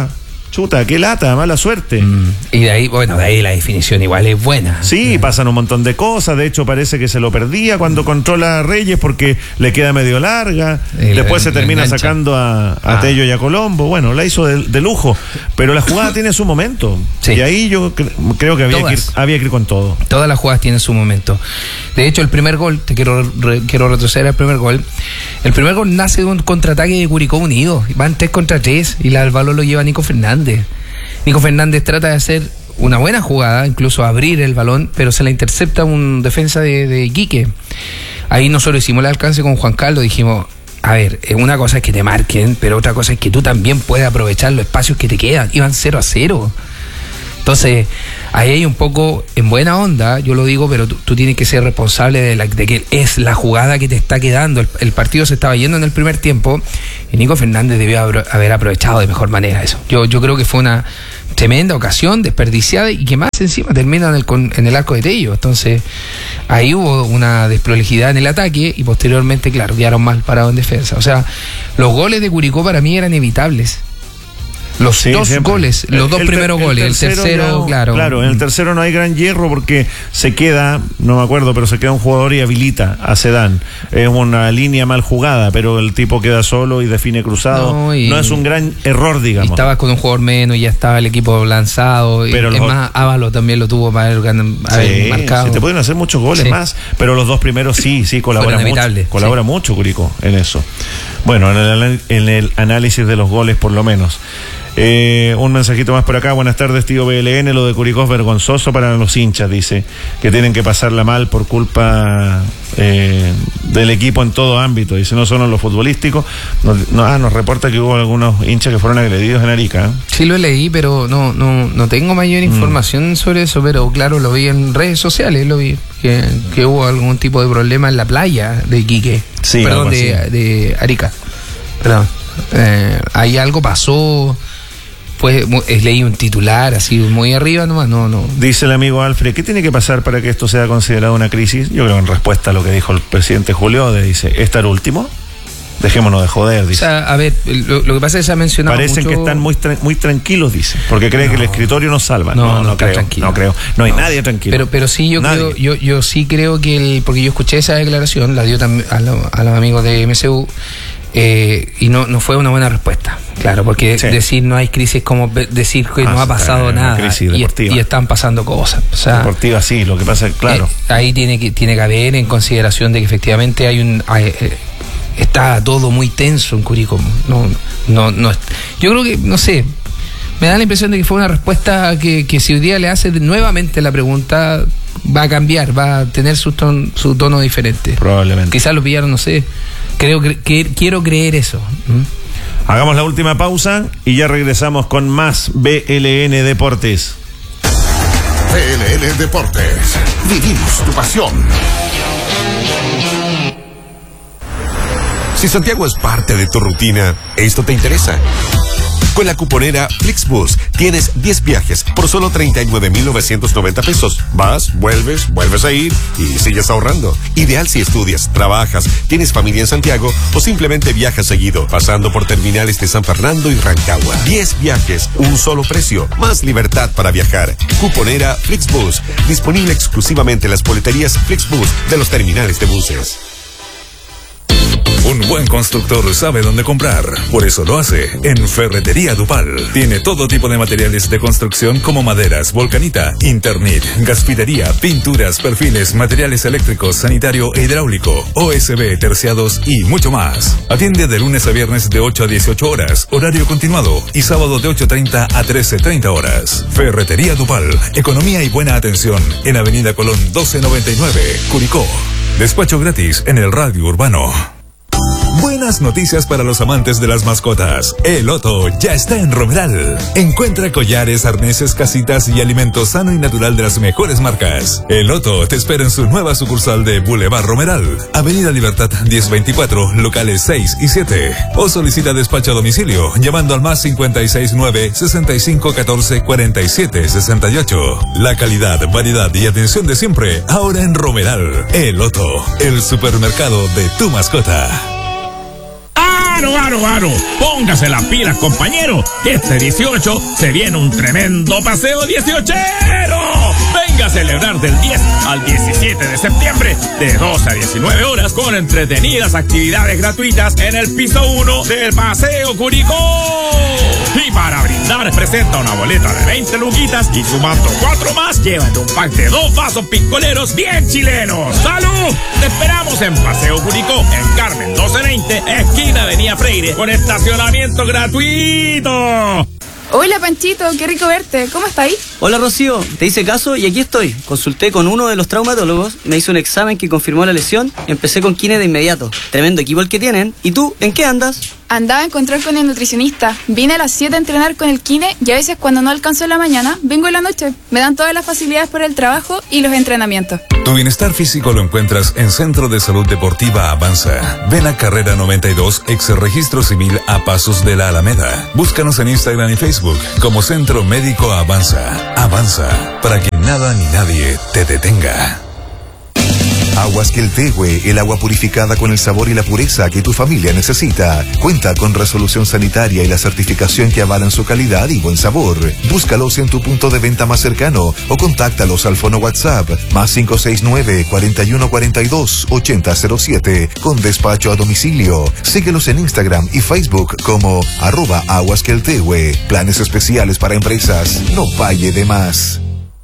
chuta, qué lata, mala suerte. Mm. Y de ahí, bueno, de ahí la definición igual es buena. Sí, pasan un montón de cosas. De hecho, parece que se lo perdía cuando controla a Reyes porque le queda medio larga. El, Después el, se termina sacando a, a ah. Tello y a Colombo. Bueno, la hizo de, de lujo. Pero la jugada tiene su momento. Sí. Y ahí yo cre- creo que había que, ir, había que ir con todo. Todas las jugadas tienen su momento. De hecho, el primer gol, te quiero, re, quiero retroceder al primer gol. El primer gol nace de un contraataque de Curicó Unido. Van tres contra tres y la, el balón lo lleva Nico Fernández. Nico Fernández trata de hacer una buena jugada, incluso abrir el balón, pero se la intercepta un defensa de, de Iquique. Ahí nosotros hicimos el alcance con Juan Carlos, dijimos, a ver, una cosa es que te marquen, pero otra cosa es que tú también puedes aprovechar los espacios que te quedan. Iban cero a cero. Entonces, ahí hay un poco, en buena onda, yo lo digo, pero tú, tú tienes que ser responsable de, la, de que es la jugada que te está quedando. El, el partido se estaba yendo en el primer tiempo y Nico Fernández debió haber aprovechado de mejor manera eso. Yo, yo creo que fue una tremenda ocasión, desperdiciada y que más encima termina en el, en el arco de Tello. Entonces, ahí hubo una desprolijidad en el ataque y posteriormente, claro, quedaron mal parados en defensa. O sea, los goles de Curicó para mí eran evitables. Los sí, dos siempre. goles, los el, dos el, primeros el, goles, el tercero, el tercero ya, claro. Claro, en el tercero no hay gran hierro porque se queda, no me acuerdo, pero se queda un jugador y habilita a Sedán. Es una línea mal jugada, pero el tipo queda solo y define cruzado. No, y, no es un gran error, digamos. Y estabas con un jugador menos y ya estaba el equipo lanzado. Pero y, es los, más, Ávalo también lo tuvo para haber, haber sí, marcado. Sí, te pueden hacer muchos goles sí. más, pero los dos primeros sí, sí, colabora mucho. Colabora sí. mucho Curicó en eso. Bueno, en el, en el análisis de los goles por lo menos. Eh, un mensajito más por acá. Buenas tardes, tío B L N. Lo de Curicó es vergonzoso para los hinchas, dice, que tienen que pasarla mal por culpa eh, del equipo en todo ámbito. Dice, no solo en lo futbolístico. Nos, no, ah, nos reporta que hubo algunos hinchas que fueron agredidos en Arica. ¿eh? Sí, lo leí, pero no no no tengo mayor información mm. sobre eso, pero claro, lo vi en redes sociales, lo vi, que, que hubo algún tipo de problema en la playa de Iquique. Sí, perdón, de, de Arica. Perdón. Eh, ahí algo pasó. Pues leí un titular así muy arriba nomás, no, no. Dice el amigo Alfred, ¿qué tiene que pasar para que esto sea considerado una crisis? Yo creo en respuesta a lo que dijo el presidente Julio, de, dice, ¿estar último? Dejémonos de joder, dice. O sea, a ver, lo, lo que pasa es que se ha mencionado Parecen mucho... que están muy tra- muy tranquilos, dice, porque creen no, que el escritorio nos salva. No, no, no, no creo, tranquilo. no creo. No hay no. nadie tranquilo. Pero pero sí, yo nadie. creo, yo yo sí creo que el, porque yo escuché esa declaración, la dio también a, lo, a los amigos de M C U, eh, y no no fue una buena respuesta. Claro, porque sí. decir no hay crisis como decir que ah, no ha pasado nada y, y están pasando cosas. O sea, deportiva sí, lo que pasa es claro. Eh, ahí tiene que tiene que haber en consideración de que efectivamente hay un hay, eh, está todo muy tenso en Curicó. No, no, no. Yo creo que, no sé, me da la impresión de que fue una respuesta que, que si hoy día le hace nuevamente la pregunta, va a cambiar, va a tener su, ton, su tono diferente. Probablemente. Quizás lo pillaron, no sé. Creo que, que quiero creer eso. ¿Mm? Hagamos la última pausa y ya regresamos con más B L N Deportes. B L N Deportes. Vivimos tu pasión. Si Santiago es parte de tu rutina, esto te interesa. Con la cuponera Flixbus tienes diez viajes por solo treinta y nueve mil novecientos noventa pesos. Vas, vuelves, vuelves a ir y sigues ahorrando. Ideal si estudias, trabajas, tienes familia en Santiago o simplemente viajas seguido, pasando por terminales de San Fernando y Rancagua. diez viajes, un solo precio, más libertad para viajar. Cuponera Flixbus, disponible exclusivamente en las boleterías Flixbus de los terminales de buses. Un buen constructor sabe dónde comprar, por eso lo hace en Ferretería Dupal. Tiene todo tipo de materiales de construcción como maderas, volcanita, Internet, gaspitería, pinturas, perfiles, materiales eléctricos, sanitario e hidráulico, O S B, terciados y mucho más. Atiende de lunes a viernes de ocho a dieciocho horas, horario continuado, y sábado de ocho treinta a trece treinta horas. Ferretería Dupal, economía y buena atención en Avenida Colón doce noventa y nueve, Curicó. Despacho gratis en el radio urbano. Buenas noticias para los amantes de las mascotas. El Otto ya está en Romeral. Encuentra collares, arneses, casitas y alimento sano y natural de las mejores marcas. El Otto te espera en su nueva sucursal de Boulevard Romeral, Avenida Libertad diez veinticuatro, locales seis y siete. O solicita despacho a domicilio llamando al más cincuenta y seis nueve, sesenta y cinco catorce, cuarenta y siete sesenta y ocho. La calidad, variedad y atención de siempre, ahora en Romeral. El Otto, el supermercado de tu mascota. ¡Aro, aro, aro! Póngase las pilas, compañero. Este dieciocho se viene un tremendo paseo dieciochero. Venga a celebrar del diez al diecisiete de septiembre, de doce a diecinueve horas, con entretenidas actividades gratuitas en el piso uno del Paseo Curicó. Y para brindar, presenta una boleta de veinte luquitas y sumando cuatro más, llévate un pack de dos vasos piscoleros bien chilenos. ¡Salud! Te esperamos en Paseo Curicó, en Carmen doce veinte, esquina Avenida Freire, con estacionamiento gratuito. Hola Panchito, qué rico verte. ¿Cómo estáis? Hola Rocío, te hice caso y aquí estoy. Consulté con uno de los traumatólogos, me hizo un examen que confirmó la lesión, empecé con kine de inmediato. Tremendo equipo el que tienen. ¿Y tú, en qué andas? Andaba a encontrar con el nutricionista. Vine a las siete a entrenar con el kine y a veces cuando no alcanzo en la mañana, vengo en la noche. Me dan todas las facilidades por el trabajo y los entrenamientos. Tu bienestar físico lo encuentras en Centro de Salud Deportiva Avanza. Ven a Carrera noventa y dos, ex registro civil a pasos de la Alameda. Búscanos en Instagram y Facebook como Centro Médico Avanza. Avanza, para que nada ni nadie te detenga. Aguas Queltehue, el agua purificada con el sabor y la pureza que tu familia necesita. Cuenta con resolución sanitaria y la certificación que avalan su calidad y buen sabor. Búscalos en tu punto de venta más cercano o contáctalos al fono WhatsApp más cinco seis nueve, cuarenta y uno cuarenta y dos, ochenta cero siete con despacho a domicilio. Síguelos en Instagram y Facebook como arroba Aguas Queltehue. Planes especiales para empresas. No falle de más.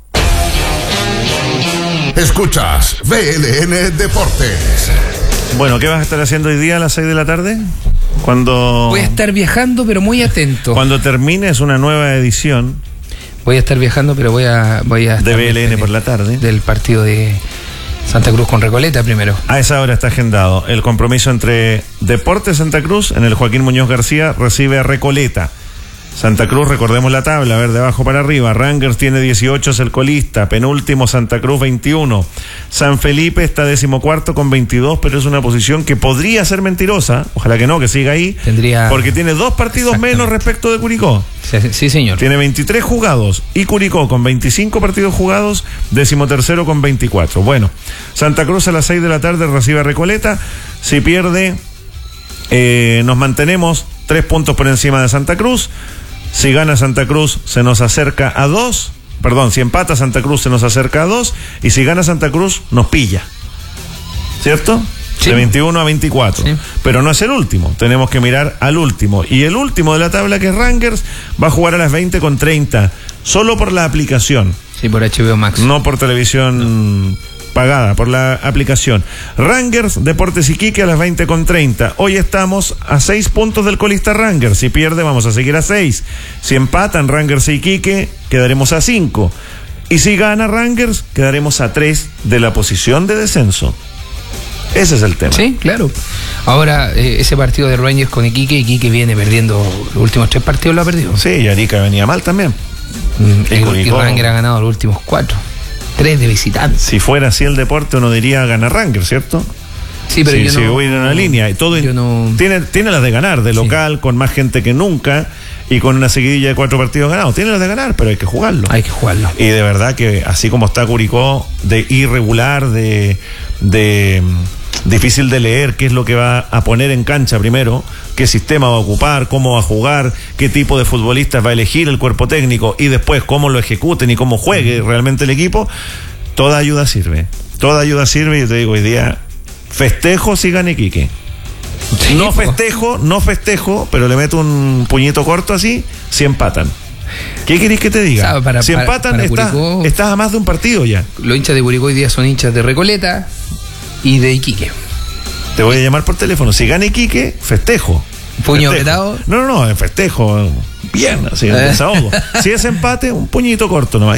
Escuchas V L N Deportes. Bueno, ¿qué vas a estar haciendo hoy día a las seis de la tarde? Cuando Voy a estar viajando, pero muy atento. Cuando termines una nueva edición. Voy a estar viajando, pero voy a voy a de V L N por la tarde. Del partido de Santa Cruz con Recoleta primero. A esa hora está agendado el compromiso entre Deportes Santa Cruz, en el Joaquín Muñoz García, recibe a Recoleta. Santa Cruz, recordemos la tabla, a ver, de abajo para arriba. Rangers tiene dieciocho, es el colista. Penúltimo, Santa Cruz, veintiuno. San Felipe está decimocuarto con veintidós, pero es una posición que podría ser mentirosa. Ojalá que no, que siga ahí. Tendría... Porque tiene dos partidos menos respecto de Curicó. Sí, sí, señor. Tiene veintitrés jugados. Y Curicó con veinticinco partidos jugados, decimotercero con veinticuatro. Bueno, Santa Cruz a las seis de la tarde recibe a Recoleta. Si pierde, eh, nos mantenemos tres puntos por encima de Santa Cruz. Si gana Santa Cruz, se nos acerca a dos. Perdón, si empata Santa Cruz, se nos acerca a dos. Y si gana Santa Cruz, nos pilla. ¿Cierto? Sí. De veintiuno a veinticuatro. Sí. Pero no es el último. Tenemos que mirar al último. Y el último de la tabla, que es Rangers, va a jugar a las veinte con treinta. Solo por la aplicación. Sí, por H B O Max. No por televisión... No. Pagada por la aplicación. Rangers, Deportes Iquique a las veinte con treinta. Hoy estamos a seis puntos del colista Rangers. Si pierde, vamos a seguir a seis. Si empatan Rangers e Iquique, quedaremos a cinco. Y si gana Rangers, quedaremos a tres de la posición de descenso. Ese es el tema. Sí, claro. Ahora, eh, ese partido de Rangers con Iquique, Iquique viene perdiendo los últimos tres partidos, lo ha perdido. Sí, y Arica venía mal también. Mm, y, y, y Rangers ha ganado los últimos cuatro. Tres de visitante. Si fuera así el deporte, uno diría ganar Rangers, ¿cierto? Sí, pero si, yo si no, hubiera una línea. Y todo yo no... tiene, tiene las de ganar, de local, sí, con más gente que nunca y con una seguidilla de cuatro partidos ganados. Tiene las de ganar, pero hay que jugarlo. Hay que jugarlo. Y de verdad que así como está Curicó, de irregular, de... de difícil de leer qué es lo que va a poner en cancha primero, qué sistema va a ocupar, cómo va a jugar, qué tipo de futbolistas va a elegir el cuerpo técnico y después cómo lo ejecuten y cómo juegue realmente el equipo. Toda ayuda sirve, toda ayuda sirve. Y yo te digo, hoy día festejo si gana Iquique. Sí, no festejo, no festejo, pero le meto un puñito corto así, si empatan. ¿Qué querés que te diga? Sabe, para, si empatan, para, para estás, Curicó, estás a más de un partido ya. Los hinchas de Curicó hoy día son hinchas de Recoleta y de Iquique. Te voy a llamar por teléfono. Si gana Iquique, festejo. ¿Puño apretado? No, no, no, festejo. Bien, así, en desahogo. Si es empate, un puñito corto, ¿no hay?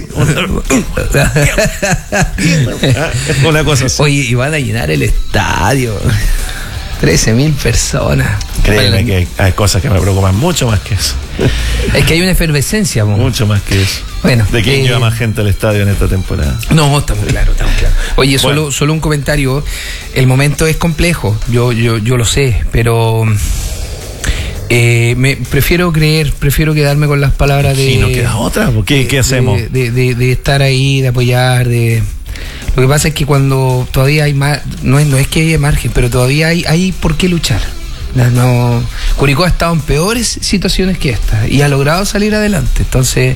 Una cosa así. Oye, y van a llenar el estadio. trece mil personas. Créeme que hay cosas que me preocupan mucho más que eso. Es que hay una efervescencia, ¿no? Mucho más que eso. Bueno, ¿de quién eh, lleva más gente al estadio en esta temporada? No, estamos claros, estamos claros. Oye, bueno, solo, solo un comentario. El momento es complejo, yo, yo, yo lo sé, pero eh, me prefiero creer, prefiero quedarme con las palabras de. ¿Y no queda otra? ¿Qué, qué hacemos? De, de, de, de estar ahí, de apoyar, de. Lo que pasa es que cuando todavía hay más, no es, no es que haya margen, pero todavía hay, hay por qué luchar. No, no, Curicó ha estado en peores situaciones que esta y ha logrado salir adelante. Entonces,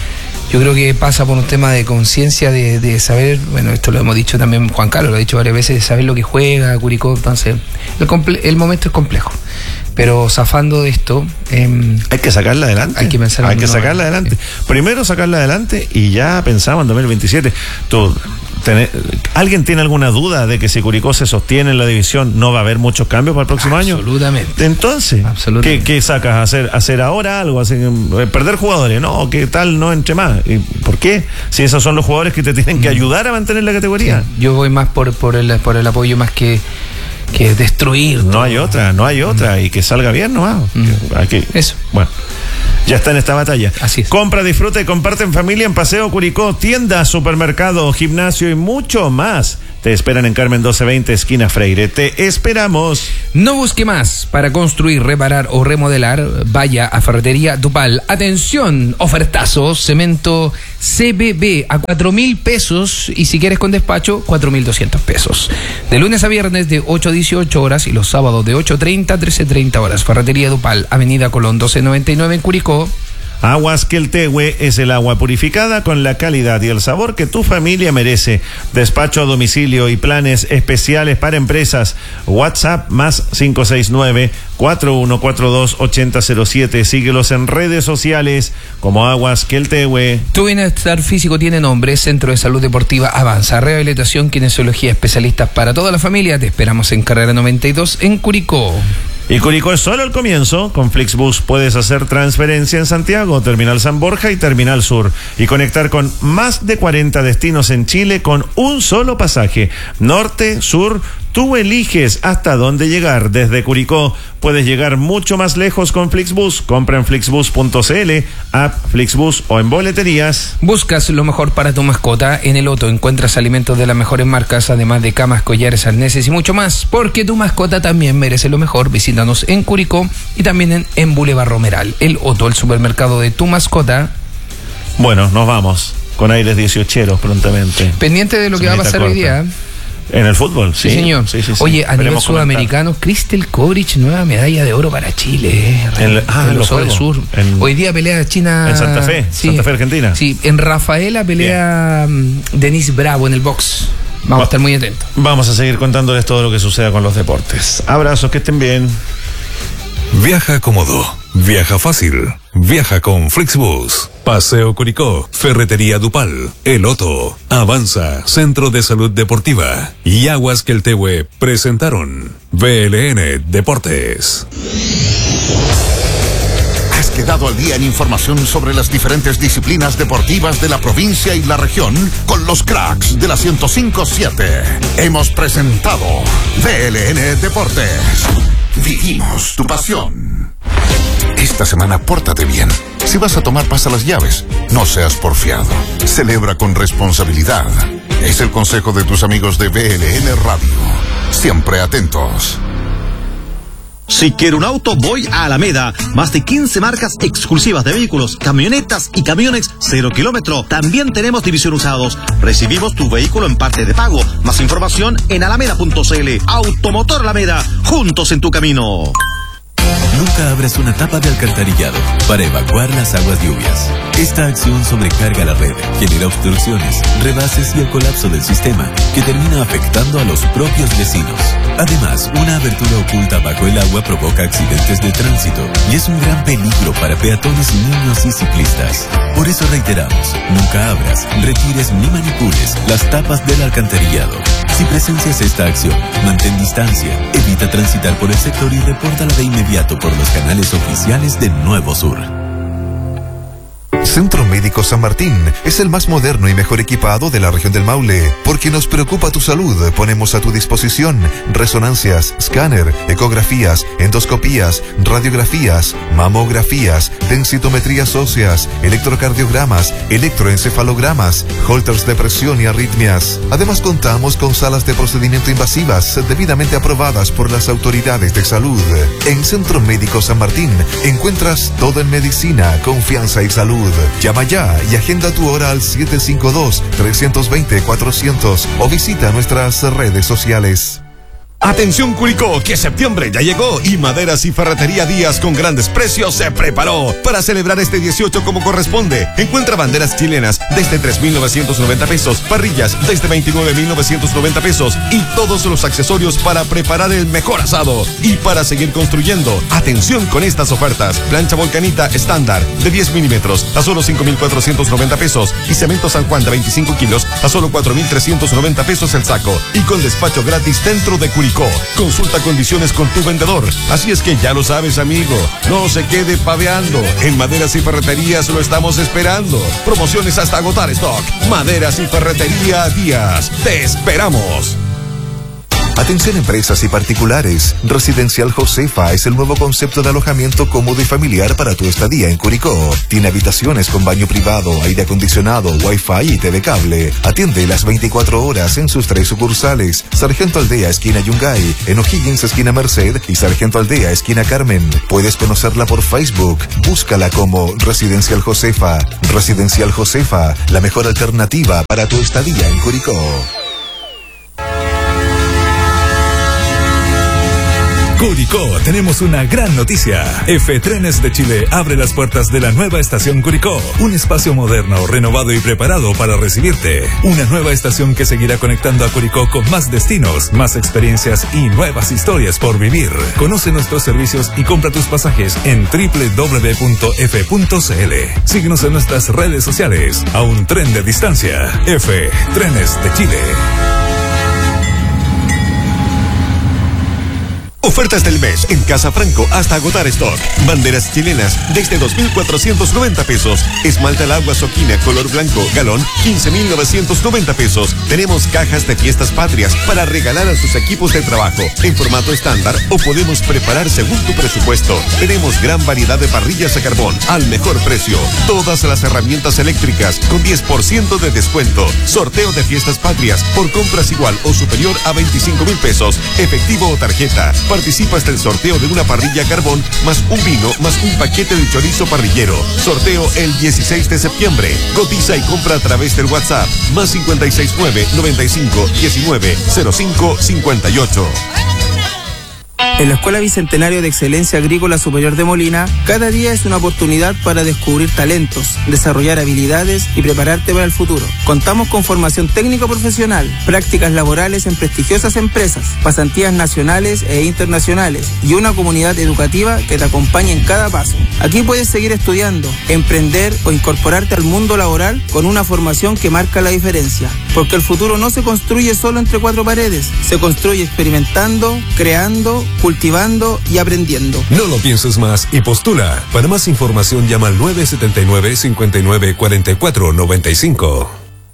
yo creo que pasa por un tema de conciencia, de, de saber, bueno, esto lo hemos dicho también, Juan Carlos lo ha dicho varias veces, de saber lo que juega Curicó. Entonces, el, comple- el momento es complejo. Pero zafando de esto, eh, hay que sacarla adelante. Hay que pensar en Hay que sacarla adelante. Primero sacarla adelante y ya pensamos en dos mil veintisiete. Tú, tenés, ¿alguien tiene alguna duda de que si Curicó se sostiene en la división no va a haber muchos cambios para el próximo año? Absolutamente. Entonces, Absolutamente. ¿qué, qué sacas? ¿Hacer, hacer ahora algo? Hacer, ¿perder jugadores? No, ¿qué tal no entre más? ¿Y por qué? Si esos son los jugadores que te tienen que ayudar a mantener la categoría. Sí, yo voy más por, por, el, por el apoyo más que que destruir. No hay otra, no hay otra. Mm. Y que salga bien nomás. Mm. Aquí. Eso. Bueno, ya está en esta batalla. Así es. Compra, disfruta y comparte en familia en Paseo Curicó, tienda, supermercado, gimnasio y mucho más. Te esperan en Carmen doce veinte, esquina Freire. Te esperamos. No busque más. Para construir, reparar o remodelar, vaya a Ferretería Dupal. Atención, ofertazo, cemento C B B a cuatro mil pesos y si quieres con despacho, cuatro mil doscientos pesos. De lunes a viernes de ocho a dieciocho horas y los sábados de ocho treinta a trece treinta horas. Ferretería Dupal, Avenida Colón doce noventa y nueve en Curicó. Aguas Queltehue es el agua purificada con la calidad y el sabor que tu familia merece. Despacho a domicilio y planes especiales para empresas. WhatsApp más cinco seis nueve, cuatro uno cuatro dos, ocho cero cero siete. Síguelos en redes sociales como Aguas Queltehue. Tu bienestar físico tiene nombre. Centro de Salud Deportiva Avanza. Rehabilitación, kinesiología, especialistas para toda la familia. Te esperamos en Carrera noventa y dos en Curicó. Y Curicó es solo el comienzo. Con Flixbus puedes hacer transferencia en Santiago, Terminal San Borja y Terminal Sur y conectar con más de cuarenta destinos en Chile con un solo pasaje. Norte, sur, tú eliges hasta dónde llegar. Desde Curicó puedes llegar mucho más lejos con Flixbus. Compra en flixbus punto cl, app Flixbus o en boleterías. Buscas lo mejor para tu mascota. En el Otto encuentras alimentos de las mejores marcas, además de camas, collares, arneses y mucho más, porque tu mascota también merece lo mejor. Visítanos en Curicó y también en, en Boulevard Romeral. El Otto, el supermercado de tu mascota. Bueno, nos vamos con aires dieciocheros prontamente. Pendiente de lo que va a pasar hoy día. En el fútbol, sí. Sí, señor. Sí, sí, sí. Oye, a nivel sudamericano, Cristel Kovrich, nueva medalla de oro para Chile. Eh, en, ah, en los del Sur. En, hoy día pelea China. En Santa Fe, sí, Santa Fe, Argentina. Sí, en Rafaela pelea um, Denise Bravo en el box. Vamos Va, a estar muy atentos. Vamos a seguir contándoles todo lo que suceda con los deportes. Abrazos, que estén bien. Viaja cómodo, viaja fácil, viaja con Flixbus. Paseo Curicó, Ferretería Dupal, El Otto, Avanza, Centro de Salud Deportiva y Aguas Queltehue presentaron V L N Deportes. Has quedado al día en información sobre las diferentes disciplinas deportivas de la provincia y la región con los cracks de la ciento cinco punto siete. Hemos presentado V L N Deportes. Vivimos tu pasión. Esta semana pórtate bien. Si vas a tomar, pasa las llaves. No seas porfiado. Celebra con responsabilidad. Es el consejo de tus amigos de V L N Radio. Siempre atentos. Si quiero un auto, voy a Alameda. Más de quince marcas exclusivas de vehículos, camionetas y camiones cero kilómetro. También tenemos división usados. Recibimos tu vehículo en parte de pago. Más información en alameda punto cl. Automotor Alameda, juntos en tu camino. Nunca abras una tapa de alcantarillado para evacuar las aguas lluvias. Esta acción sobrecarga la red, genera obstrucciones, rebases y el colapso del sistema, que termina afectando a los propios vecinos. Además, una abertura oculta bajo el agua provoca accidentes de tránsito y es un gran peligro para peatones, niños y ciclistas. Por eso reiteramos, nunca abras, retires ni manipules las tapas del alcantarillado. Si presencias esta acción, mantén distancia, evita transitar por el sector y repórtala de inmediato por los canales oficiales de Nuevo Sur. Centro Médico San Martín es el más moderno y mejor equipado de la región del Maule. Porque nos preocupa tu salud, ponemos a tu disposición resonancias, escáner, ecografías, endoscopías, radiografías, mamografías, densitometrías óseas, electrocardiogramas, electroencefalogramas, holters de presión y arritmias. Además contamos con salas de procedimiento invasivas debidamente aprobadas por las autoridades de salud. En Centro Médico San Martín encuentras todo en medicina, confianza y salud. Llama ya y agenda tu hora al siete cinco dos, tres dos cero, cuatrocientos o visita nuestras redes sociales. Atención Curicó, que septiembre ya llegó y Maderas y Ferretería Díaz con grandes precios se preparó para celebrar este dieciocho como corresponde. Encuentra banderas chilenas desde tres mil novecientos noventa pesos, parrillas desde veintinueve mil novecientos noventa pesos y todos los accesorios para preparar el mejor asado. Y para seguir construyendo, atención con estas ofertas. Plancha Volcanita estándar de diez milímetros a solo cinco mil cuatrocientos noventa pesos y cemento San Juan de veinticinco kilos a solo cuatro mil trescientos noventa pesos el saco y con despacho gratis dentro de Curicó. Consulta condiciones con tu vendedor. Así es que ya lo sabes, amigo. No se quede paveando. En Maderas y Ferreterías lo estamos esperando. Promociones hasta agotar stock. Maderas y Ferretería Díaz. ¡Te esperamos! Atención empresas y particulares. Residencial Josefa es el nuevo concepto de alojamiento cómodo y familiar para tu estadía en Curicó. Tiene habitaciones con baño privado, aire acondicionado, wifi y T V cable. Atiende las veinticuatro horas en sus tres sucursales. Sargento Aldea, esquina Yungay, en O'Higgins, esquina Merced y Sargento Aldea, esquina Carmen. Puedes conocerla por Facebook. Búscala como Residencial Josefa. Residencial Josefa, la mejor alternativa para tu estadía en Curicó. Curicó, tenemos una gran noticia. F Trenes de Chile abre las puertas de la nueva estación Curicó, un espacio moderno, renovado y preparado para recibirte. Una nueva estación que seguirá conectando a Curicó con más destinos, más experiencias y nuevas historias por vivir. Conoce nuestros servicios y compra tus pasajes en doble u doble u doble u punto f punto c l. Síguenos en nuestras redes sociales. A un tren de distancia. F Trenes de Chile. Ofertas del mes en Casa Franco hasta agotar stock. Banderas chilenas desde dos mil cuatrocientos noventa pesos. Esmalta al agua Soquina color blanco galón quince mil novecientos noventa pesos. Tenemos cajas de fiestas patrias para regalar a sus equipos de trabajo en formato estándar o podemos preparar según tu presupuesto. Tenemos gran variedad de parrillas a carbón al mejor precio. Todas las herramientas eléctricas con diez por ciento de descuento. Sorteo de fiestas patrias por compras igual o superior a veinticinco mil pesos. Efectivo o tarjeta. Participa hasta el sorteo de una parrilla a carbón más un vino más un paquete de chorizo parrillero. Sorteo el dieciséis de septiembre. Cotiza y compra a través del WhatsApp más cinco seis nueve noventa y cinco diecinueve cero cinco cincuenta y ocho. En la Escuela Bicentenario de Excelencia Agrícola Superior de Molina, cada día es una oportunidad para descubrir talentos, desarrollar habilidades y prepararte para el futuro. Contamos con formación técnica profesional, prácticas laborales en prestigiosas empresas, pasantías nacionales e internacionales y una comunidad educativa que te acompaña en cada paso. Aquí puedes seguir estudiando, emprender o incorporarte al mundo laboral con una formación que marca la diferencia. Porque el futuro no se construye solo entre cuatro paredes, se construye experimentando, creando, cultivando y aprendiendo. No lo pienses más y postula. Para más información llama al nueve siete nueve, cinco nueve cuatro cuatro nueve cinco.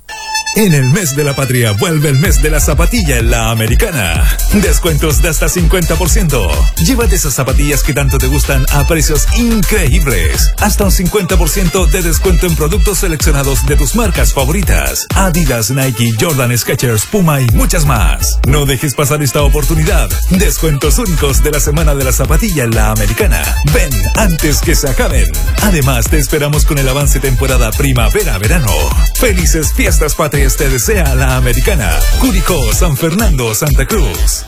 En el mes de la patria vuelve el mes de la zapatilla en la Americana. Descuentos de hasta cincuenta por ciento. Llévate esas zapatillas que tanto te gustan a precios increíbles. Hasta un cincuenta por ciento de descuento en productos seleccionados de tus marcas favoritas. Adidas, Nike, Jordan, Skechers, Puma y muchas más. No dejes pasar esta oportunidad. Descuentos únicos de la semana de la zapatilla en la Americana. Ven antes que se acaben. Además te esperamos con el avance temporada primavera-verano. Felices fiestas patrias te desea la Americana. Curicó, San Fernando, Santa Cruz.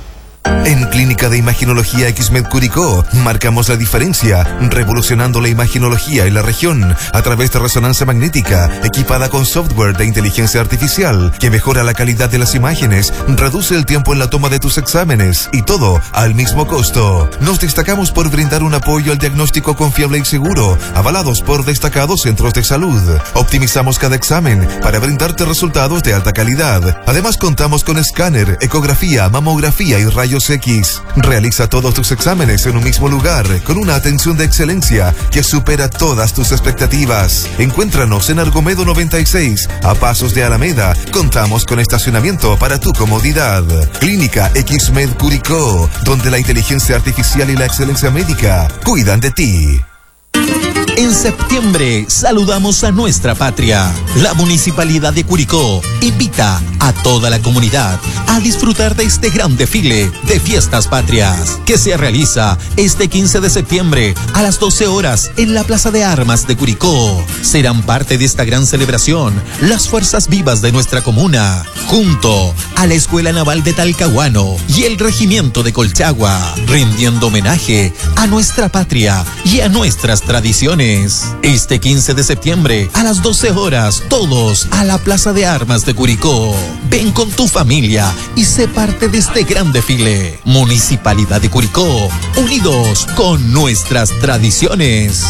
En Clínica de Imaginología X-Med Curicó marcamos la diferencia, revolucionando la imaginología en la región a través de resonancia magnética equipada con software de inteligencia artificial que mejora la calidad de las imágenes, reduce el tiempo en la toma de tus exámenes y todo al mismo costo. Nos destacamos por brindar un apoyo al diagnóstico confiable y seguro, avalados por destacados centros de salud. Optimizamos cada examen para brindarte resultados de alta calidad. Además contamos con escáner, ecografía, mamografía y rayos X. Realiza todos tus exámenes en un mismo lugar con una atención de excelencia que supera todas tus expectativas. Encuéntranos en Argomedo noventa y seis, a pasos de Alameda. Contamos con estacionamiento para tu comodidad. Clínica X-Med Curicó, donde la inteligencia artificial y la excelencia médica cuidan de ti. En septiembre saludamos a nuestra patria. La Municipalidad de Curicó invita a toda la comunidad a disfrutar de este gran desfile de Fiestas Patrias que se realiza este quince de septiembre a las doce horas en la Plaza de Armas de Curicó. Serán parte de esta gran celebración las fuerzas vivas de nuestra comuna, junto a la Escuela Naval de Talcahuano y el Regimiento de Colchagua, rindiendo homenaje a nuestra patria y a nuestras tradiciones. Este quince de septiembre a las doce horas, todos a la Plaza de Armas de Curicó. Ven con tu familia y sé parte de este gran desfile. Municipalidad de Curicó, unidos con nuestras tradiciones.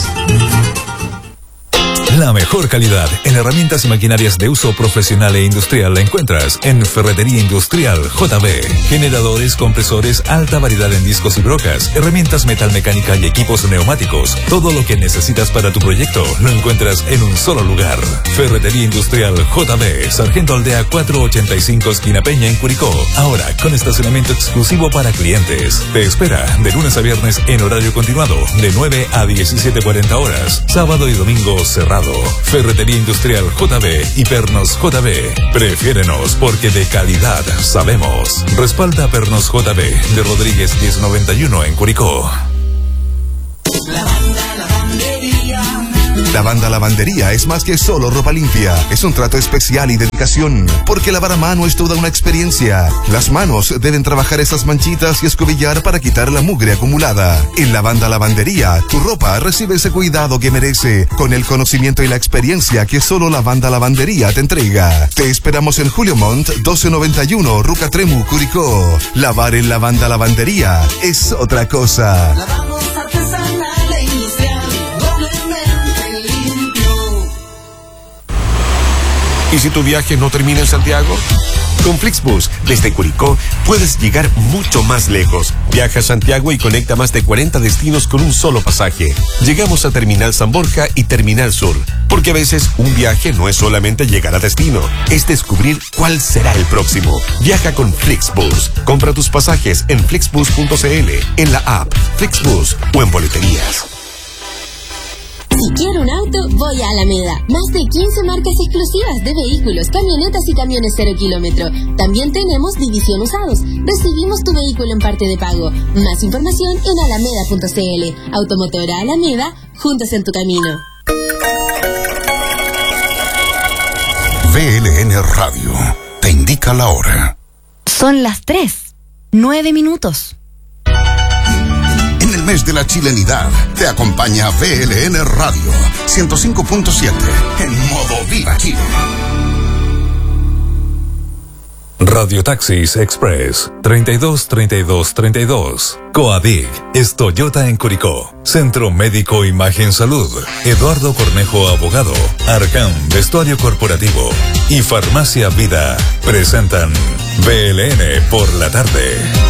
La mejor calidad en herramientas y maquinarias de uso profesional e industrial la encuentras en Ferretería Industrial J B. Generadores, compresores, alta variedad en discos y brocas, herramientas metalmecánica y equipos neumáticos. Todo lo que necesitas para tu proyecto lo encuentras en un solo lugar. Ferretería Industrial J B, Sargento Aldea cuatrocientos ochenta y cinco, esquina Peña en Curicó. Ahora con estacionamiento exclusivo para clientes. Te espera de lunes a viernes en horario continuado, de nueve a diecisiete cuarenta horas. Sábado y domingo cerrado. Ferretería Industrial J B y Pernos J B. Prefiérenos porque de calidad sabemos. Respalda Pernos J B de Rodríguez diez noventa y uno en Curicó. La banda lavandería. La Banda Lavandería es más que solo ropa limpia. Es un trato especial y dedicación, porque lavar a mano es toda una experiencia. Las manos deben trabajar esas manchitas y escobillar para quitar la mugre acumulada. En La Banda Lavandería, tu ropa recibe ese cuidado que merece, con el conocimiento y la experiencia que solo La Banda Lavandería te entrega. Te esperamos en Julio Montt, doce noventa y uno, Ruca Tremu, Curicó. Lavar en La Banda Lavandería es otra cosa. Lavamos artesanal e industrial, doblemente limpio. ¿Y si tu viaje no termina en Santiago? Con Flixbus, desde Curicó, puedes llegar mucho más lejos. Viaja a Santiago y conecta más de cuarenta destinos con un solo pasaje. Llegamos a Terminal San Borja y Terminal Sur, porque a veces un viaje no es solamente llegar a destino, es descubrir cuál será el próximo. Viaja con Flixbus. Compra tus pasajes en flixbus punto c l, en la app Flixbus o en boleterías. Si quiero un auto, voy a Alameda. Más de quince marcas exclusivas de vehículos, camionetas y camiones cero kilómetro. También tenemos división usados. Recibimos tu vehículo en parte de pago. Más información en alameda punto c l. Automotora Alameda, juntos en tu camino. V L N Radio te indica la hora. Son las tres, nueve minutos. En el mes de la chilenidad te acompaña V L N Radio ciento cinco punto siete en modo Viva Chile. Radio Taxis Express treinta y dos treinta y dos treinta y dos. Coadig es Toyota en Curicó. Centro Médico Imagen Salud. Eduardo Cornejo Abogado. Arcam Vestuario Corporativo. Y Farmacia Vida presentan V L N por la tarde.